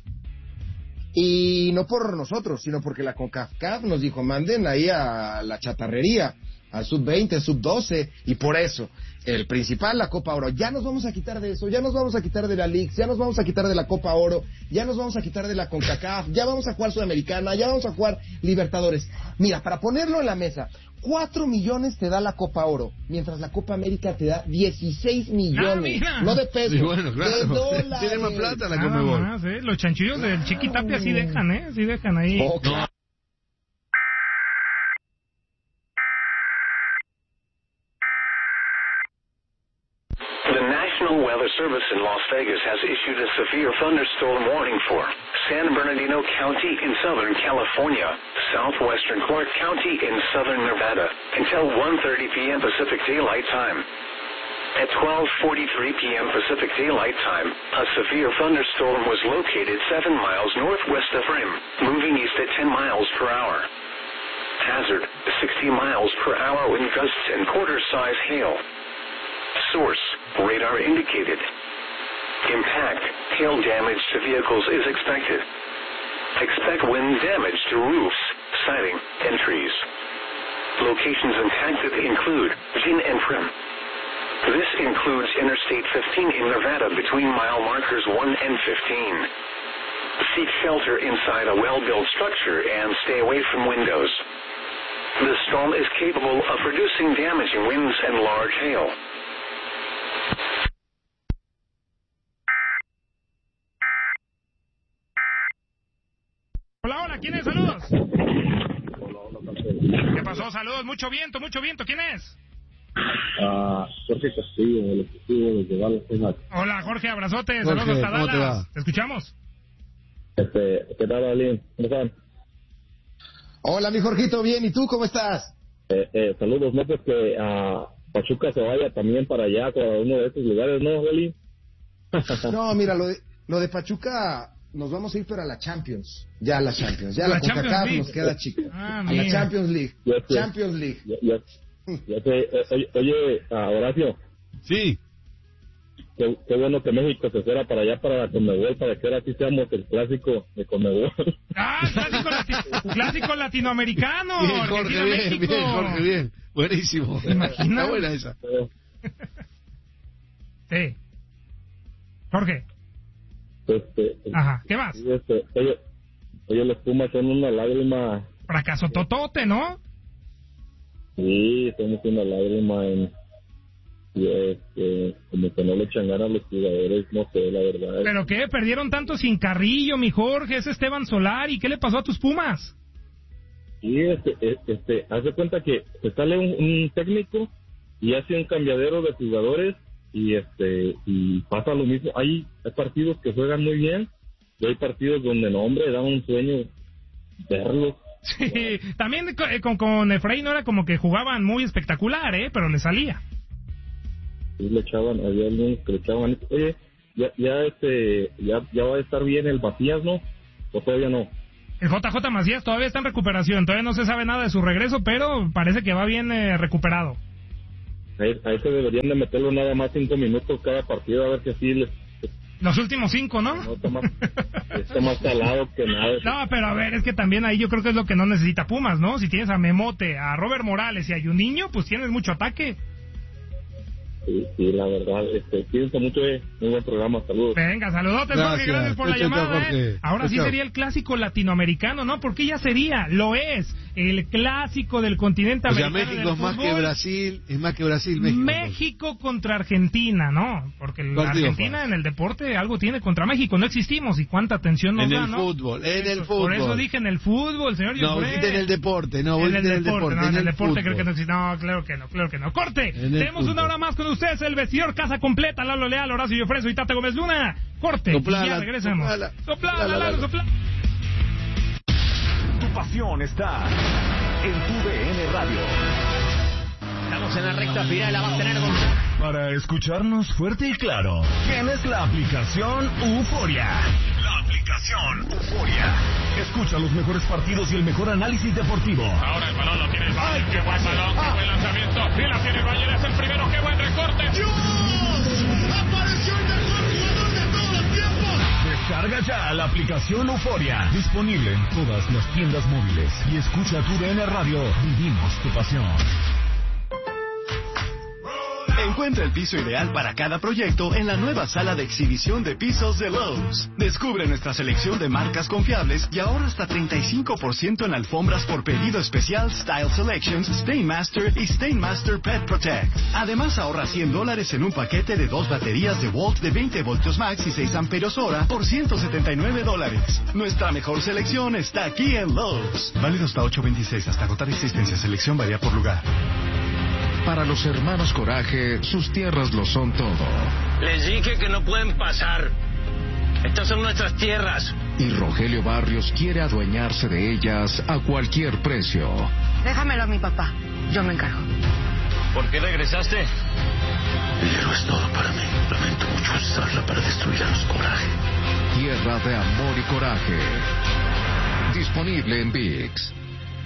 Y no por nosotros, sino porque la CONCACAF nos dijo, manden ahí a la chatarrería, al sub veinte, sub doce, y por eso, el principal, la Copa Oro. Ya nos vamos a quitar de eso, ya nos vamos a quitar de la Leagues, ya nos vamos a quitar de la Copa Oro, ya nos vamos a quitar de la CONCACAF, ya vamos a jugar Sudamericana, ya vamos a jugar Libertadores. Mira, para ponerlo en la mesa, cuatro millones te da la Copa Oro, mientras la Copa América te da dieciséis millones, ah, no de pesos, sí, bueno, claro. de dólares. Tiene más plata la Copa Oro. ¿Eh? Los chanchillos claro. del Chiquitapia sí dejan, ¿eh? Sí dejan ahí. Oh, claro. Weather Service in Las Vegas has issued a severe thunderstorm warning for San Bernardino County in Southern California, southwestern Clark County in Southern Nevada, until one thirty p.m. Pacific Daylight Time. At twelve forty-three p.m. Pacific Daylight Time, a severe thunderstorm was located seven miles northwest of Rim, moving east at ten miles per hour. Hazard, sixty miles per hour wind gusts and quarter-size hail. Source, radar indicated. Impact, hail damage to vehicles is expected. Expect wind damage to roofs, siding, and trees. Locations impacted include Gin and Prim. This includes Interstate fifteen in Nevada between mile markers one and fifteen. Seek shelter inside a well-built structure and stay away from windows. The storm is capable of producing damaging winds and large hail. Hola, hola, ¿quién es? Saludos. ¿Qué pasó? Saludos, mucho viento, mucho viento. ¿Quién es? Ah, uh, Jorge Castillo, el ejecutivo de Llevar los Hola, Jorge, abrazote, saludos hasta Dallas. Te, ¿Te escuchamos? Este, ¿qué tal, Alín? ¿Cómo están? Hola, mi Jorgito, bien, ¿y tú cómo estás? Eh, eh, saludos, no pues que a Pachuca se vaya también para allá, para uno de estos lugares, ¿no, Eli? No, mira, lo de, lo de Pachuca, nos vamos a ir para la Champions, ya la Champions, ya la, la CONCACAF nos queda chica, ah, a la Champions League, ya sé, Champions League. Ya, ya, ya sé, eh, oye, oye uh, Horacio. Sí. Qué, qué bueno que México se fuera para allá, para la Conmebol, para que ahora sí seamos el clásico de Conmebol. ¡Ah, clásico, lati- clásico latinoamericano! Bien, Jorge, bien, México. bien, Jorge, bien. Buenísimo. ¿Te imaginas? Está buena esa. Sí. Jorge. Este, Ajá, ¿qué más? Este, oye, oye, los Pumas son una lágrima. Fracaso totote, ¿no? Sí, somos una lágrima en... Y este, como que no le echan ganas a los jugadores, no sé, la verdad. ¿Pero qué? Perdieron tanto sin Carrillo, mi Jorge, es Esteban Solari. ¿Qué le pasó a tus Pumas? Sí, este, este, haz de cuenta que se sale un, un técnico y hace un cambiadero de jugadores y este y pasa lo mismo. Hay, hay partidos que juegan muy bien y hay partidos donde no, hombre, da un sueño verlos. Sí, también con, con Efraín no era como que jugaban muy espectacular, ¿eh? Pero le salía. Sí, le echaban, había algunos que le echaban, oye, ya, ya este, ya, ya va a estar bien el Macías, ¿no? ¿O todavía no? El J J Macías todavía está en recuperación, todavía no se sabe nada de su regreso, pero parece que va bien eh, recuperado. A, a ese deberían de meterlo nada más cinco minutos cada partido, a ver si así les... Los últimos cinco, ¿no? No, está más, está más calado que nada. No, pero a ver, es que también ahí yo creo que es lo que no necesita Pumas, ¿no? Si tienes a Memote, a Robert Morales y a Juninho, pues tienes mucho ataque. Sí, sí, la verdad, este, cuídense mucho, eh. Muy buen programa, saludos. Venga, saludotes, Gracias. Jorge, gracias por la Chau, llamada, chau, ¿eh? Ahora sí chau. sería el clásico latinoamericano, ¿no? Porque ya sería, lo es, el clásico del continente O sea, americano. México es más que Brasil, es más que Brasil, México. México contra Argentina, ¿no? Porque la Argentina fue. En el deporte algo tiene contra México, no existimos y cuánta atención nos en da, el ¿no? fútbol, en el fútbol. Por eso dije en el fútbol, señor. No, dijiste en el deporte, no, en el, en el deporte, deporte, no, en el, el deporte fútbol. creo que no existe. No, claro que no, claro que no. Corte, tenemos fútbol. una hora más con ustedes, el vestidor Casa Completa, Lalo Leal, Horacio Llofreso y Tata Gómez Luna. Corte, Soplala, y ya regresamos. soplala, Soplala, soplala, Lalo, soplala. Tu pasión está en tu D N Radio. Estamos en la recta final, la va a tener con... Para escucharnos fuerte y claro, tienes la aplicación Euforia. La aplicación Euforia. Escucha los mejores partidos y el mejor análisis deportivo. Ahora el balón lo tiene el Bayern. Qué buen balón, qué buen lanzamiento. Y la tiene el Bayern, es el primero. Qué buen recorte. ¡Dios! ¡Apareció el mejor jugador de todos los tiempos! Descarga ya la aplicación Euforia. Disponible en todas las tiendas móviles. Y escucha tu D N Radio. Vivimos tu pasión. Encuentra el piso ideal para cada proyecto en la nueva sala de exhibición de pisos de Lowe's. Descubre nuestra selección de marcas confiables y ahorra hasta treinta y cinco por ciento en alfombras por pedido especial Style Selections, Stainmaster y Stainmaster Pet Protect. Además ahorra cien dólares en un paquete de dos baterías de Walt de veinte voltios max y seis amperios hora por ciento setenta y nueve dólares. Nuestra mejor selección está aquí en Lowe's. Válido hasta ocho veintiséis, hasta agotar existencia. Selección varía por lugar. Para los hermanos Coraje, sus tierras lo son todo. Les dije que no pueden pasar. Estas son nuestras tierras. Y Rogelio Barrios quiere adueñarse de ellas a cualquier precio. Déjamelo a mi papá. Yo me encargo. ¿Por qué regresaste? El héroe es todo para mí. Lamento mucho usarla para destruir a los Coraje. Tierra de amor y coraje. Disponible en ViX.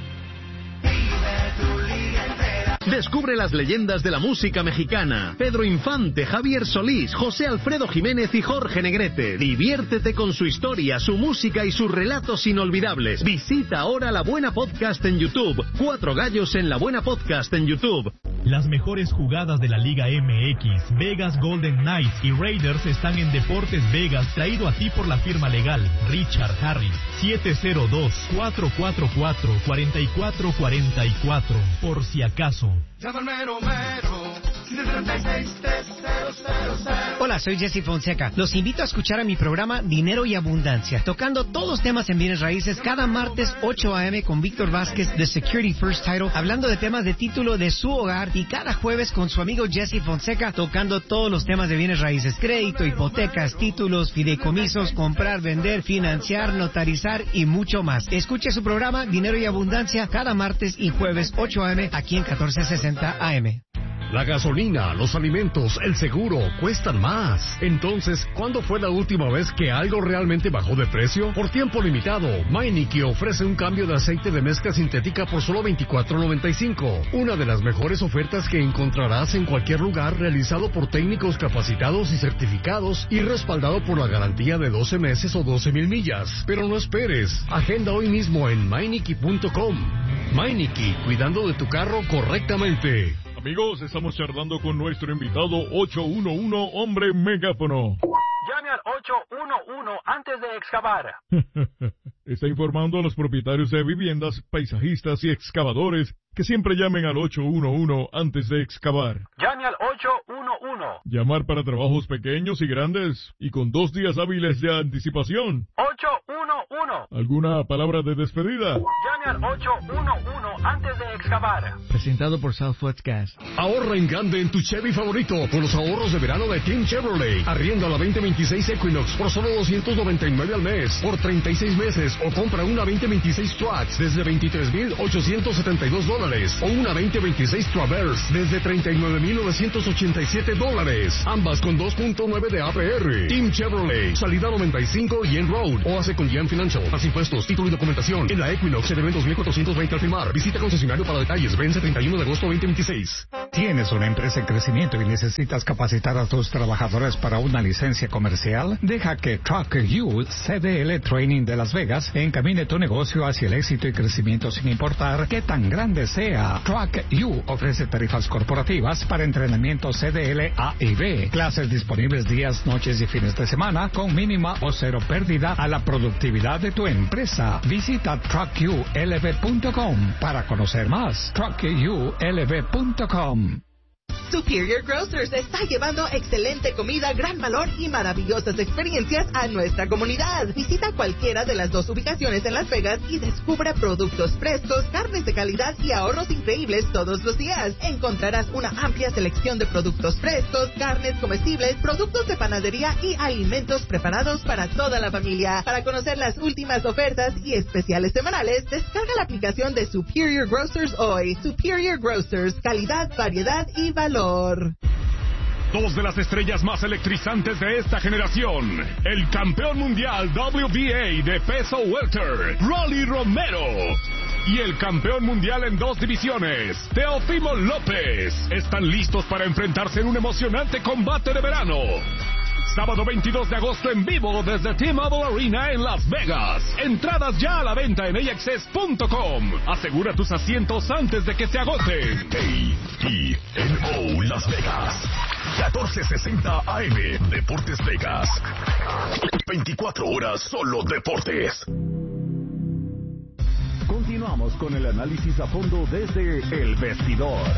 Descubre las leyendas de la música mexicana. Pedro Infante, Javier Solís, José Alfredo Jiménez y Jorge Negrete. Diviértete con su historia, su música y sus relatos inolvidables. Visita ahora La Buena Podcast en YouTube. Cuatro gallos en La Buena Podcast en YouTube. Las mejores jugadas de la Liga M X, Vegas Golden Knights y Raiders están en Deportes Vegas, traído a ti por la firma legal Richard Harris. siete cero dos, cuatro cuatro cuatro, cuatro cuatro cuatro cuatro, por si acaso. Llama al mero mero, siete tres seis, tres cero Hola, soy Jesse Fonseca. Los invito a escuchar a mi programa Dinero y Abundancia, tocando todos los temas en bienes raíces cada martes ocho a.m. con Víctor Vázquez de Security First Title, hablando de temas de título de su hogar, y cada jueves con su amigo Jesse Fonseca tocando todos los temas de bienes raíces: crédito, hipotecas, títulos, fideicomisos, comprar, vender, financiar, notarizar y mucho más. Escuche su programa Dinero y Abundancia cada martes y jueves ocho a.m. aquí en catorce sesenta A M. La gasolina, los alimentos, el seguro cuestan más. Entonces, ¿cuándo fue la última vez que algo realmente bajó de precio? Por tiempo limitado, Meineke ofrece un cambio de aceite de mezcla sintética por solo veinticuatro noventa y cinco. Una de las mejores ofertas que encontrarás en cualquier lugar, realizado por técnicos capacitados y certificados y respaldado por la garantía de doce meses o doce mil millas. Pero no esperes, agenda hoy mismo en Meineke punto com. Meineke, cuidando de tu carro correctamente. Amigos, estamos charlando con nuestro invitado ocho uno uno, hombre megáfono. Llame al ocho uno uno antes de excavar. Está informando a los propietarios de viviendas, paisajistas y excavadores que siempre llamen al ocho uno uno antes de excavar. Llame al ocho uno uno. Llamar para trabajos pequeños y grandes y con dos días hábiles de anticipación. ocho uno uno. ¿Alguna palabra de despedida? Llame al ocho uno uno antes de excavar. Presentado por Southwest Gas. Ahorra en grande en tu Chevy favorito con los ahorros de verano de Team Chevrolet. Arrienda la veinte veintiséis Equinox por solo doscientos noventa y nueve al mes por treinta y seis meses, o compra una veinte veintiséis Trax desde veintitrés mil ochocientos setenta y dos dólares o una veinte veintiséis Traverse desde treinta y nueve mil novecientos ochenta y siete dólares, ambas con dos punto nueve de A P R. Team Chevrolet, salida noventa y cinco y en Road, o hace con G M Financial. Más impuestos, título y documentación en la Equinox en dos mil cuatrocientos veinte al firmar. Visita concesionario para detalles. Vence treinta y uno de agosto veinte veintiséis. ¿Tienes una empresa en crecimiento y necesitas capacitar a tus trabajadores para una licencia comercial? Deja que Truck U C D L Training de Las Vegas encamine tu negocio hacia el éxito y crecimiento sin importar qué tan grande sea. Truck U ofrece tarifas corporativas para entrenamiento C D L A y B, clases disponibles días, noches y fines de semana con mínima o cero pérdida a la productividad de tu empresa. Visita truck u l v punto com para conocer más. truck u l v punto com. Superior Grocers está llevando excelente comida, gran valor y maravillosas experiencias a nuestra comunidad. Visita cualquiera de las dos ubicaciones en Las Vegas y descubra productos frescos, carnes de calidad y ahorros increíbles todos los días. Encontrarás una amplia selección de productos frescos, carnes comestibles, productos de panadería y alimentos preparados para toda la familia. Para conocer las últimas ofertas y especiales semanales, descarga la aplicación de Superior Grocers hoy. Superior Grocers, calidad, variedad y valor. Dos de las estrellas más electrizantes de esta generación. El campeón mundial W B A de peso welter, Rolly Romero. Y el campeón mundial en dos divisiones, Teófimo López, están listos para enfrentarse en un emocionante combate de verano. Sábado veintidós de agosto en vivo desde T-Mobile Arena en Las Vegas. Entradas ya a la venta en A X S punto com. Asegura tus asientos antes de que se agoten. A T N O Las Vegas. catorce sesenta A M. Deportes Vegas. veinticuatro horas solo deportes. Continuamos con el análisis a fondo desde El Vestidor.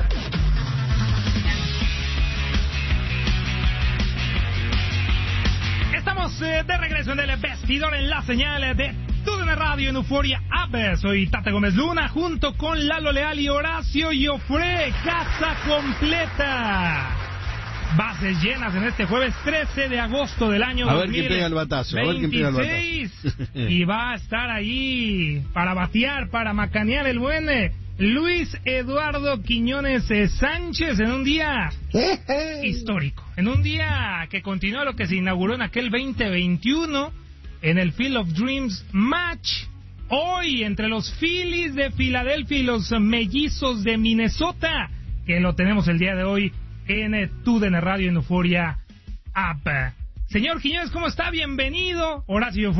Estamos eh, de regreso en El Vestidor en la señal de T U D N Radio en Euforia App. Soy Tata Gómez Luna junto con Lalo Leal y Horacio Joffre. Casa completa. Bases llenas en este jueves trece de agosto del año a dos mil ver quién pega el batazo, a ver quién pega el batazo. Y va a estar ahí para batear, para macanear el buen eh, Luis Eduardo Quiñones eh, Sánchez en un día histórico, en un día que continúa lo que se inauguró en aquel veinte veintiuno en el Field of Dreams Match. Hoy entre los Phillies de Filadelfia y los Mellizos de Minnesota, que lo tenemos el día de hoy en T U D N Radio en Euforia App. Señor Quiñones, ¿cómo está? Bienvenido. Horacio Joffre,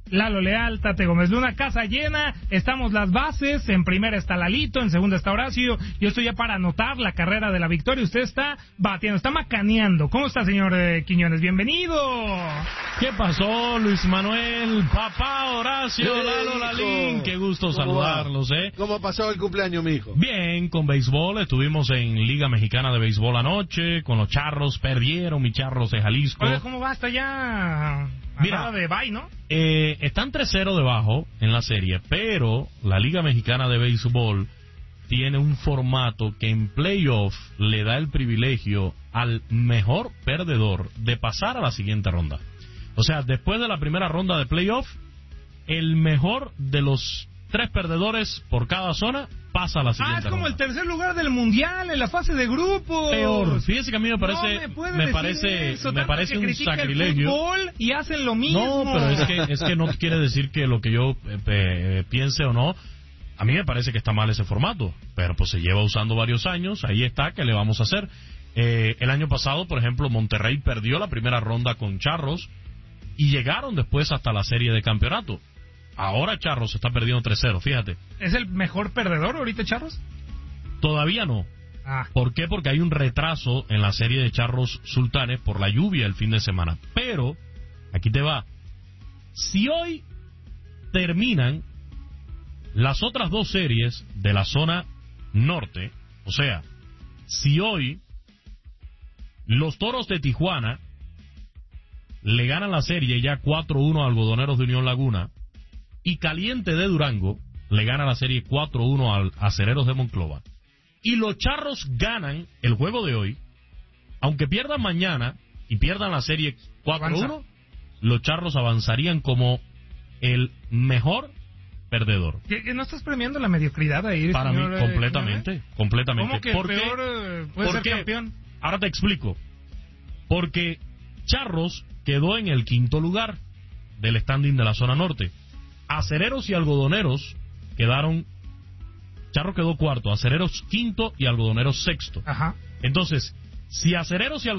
Lalo Leal, Tate Gómez Luna, casa llena, estamos las bases, en primera está Lalito, en segunda está Horacio, yo estoy ya para anotar la carrera de la victoria, usted está batiendo, está macaneando. ¿Cómo está, señor eh, Quiñones? Bienvenido. ¿Qué pasó, Luis Manuel, papá Horacio, Lalo Lalín? Qué gusto saludarlos, ¿eh? ¿Cómo pasó el cumpleaños, mijo? Bien, con béisbol, estuvimos en Liga Mexicana de Béisbol anoche, con los Charros, perdieron mis Charros de Jalisco. Oye, ¿cómo va hasta allá? Mira, de bye, ¿no? Eh, están tres cero debajo en la serie, pero la Liga Mexicana de Béisbol tiene un formato que en playoff le da el privilegio al mejor perdedor de pasar a la siguiente ronda. O sea, después de la primera ronda de playoff, el mejor de los tres perdedores por cada zona pasa a la siguiente ronda. Ah, es como ronda. el tercer lugar del mundial en la fase de grupos. Peor. Fíjese que a mí me parece, no me, me parece, eso, me parece un sacrilegio. El fútbol y hacen lo mismo. No, pero es que es que no quiere decir que lo que yo eh, eh, piense o no. A mí me parece que está mal ese formato, pero pues se lleva usando varios años. Ahí está, ¿qué le vamos a hacer? Eh, el año pasado, por ejemplo, Monterrey perdió la primera ronda con Charros y llegaron después hasta la serie de campeonato. Ahora Charros está perdiendo tres cero, fíjate. ¿Es el mejor perdedor ahorita Charros? Todavía no. Ah. ¿Por qué? Porque hay un retraso en la serie de Charros Sultanes por la lluvia el fin de semana. Pero, aquí te va. Si hoy terminan las otras dos series de la zona norte, o sea, si hoy los Toros de Tijuana le ganan la serie ya cuatro uno a Algodoneros de Unión Laguna, y Caliente de Durango le gana la serie cuatro uno a Acereros de Monclova, y los Charros ganan el juego de hoy, aunque pierdan mañana y pierdan la serie cuatro uno, los Charros avanzarían como el mejor perdedor. ¿Que, que no estás premiando la mediocridad ahí? Para señor, mí, eh, completamente, ¿no? completamente. ¿Cómo que ¿Por el qué? peor eh, puede ¿Por ser qué? campeón? Ahora te explico. Porque Charros quedó en el quinto lugar del standing de la zona norte. Acereros y Algodoneros quedaron... Charros quedó cuarto, Acereros quinto y Algodoneros sexto. Ajá. Entonces, si Acereros y Algodoneros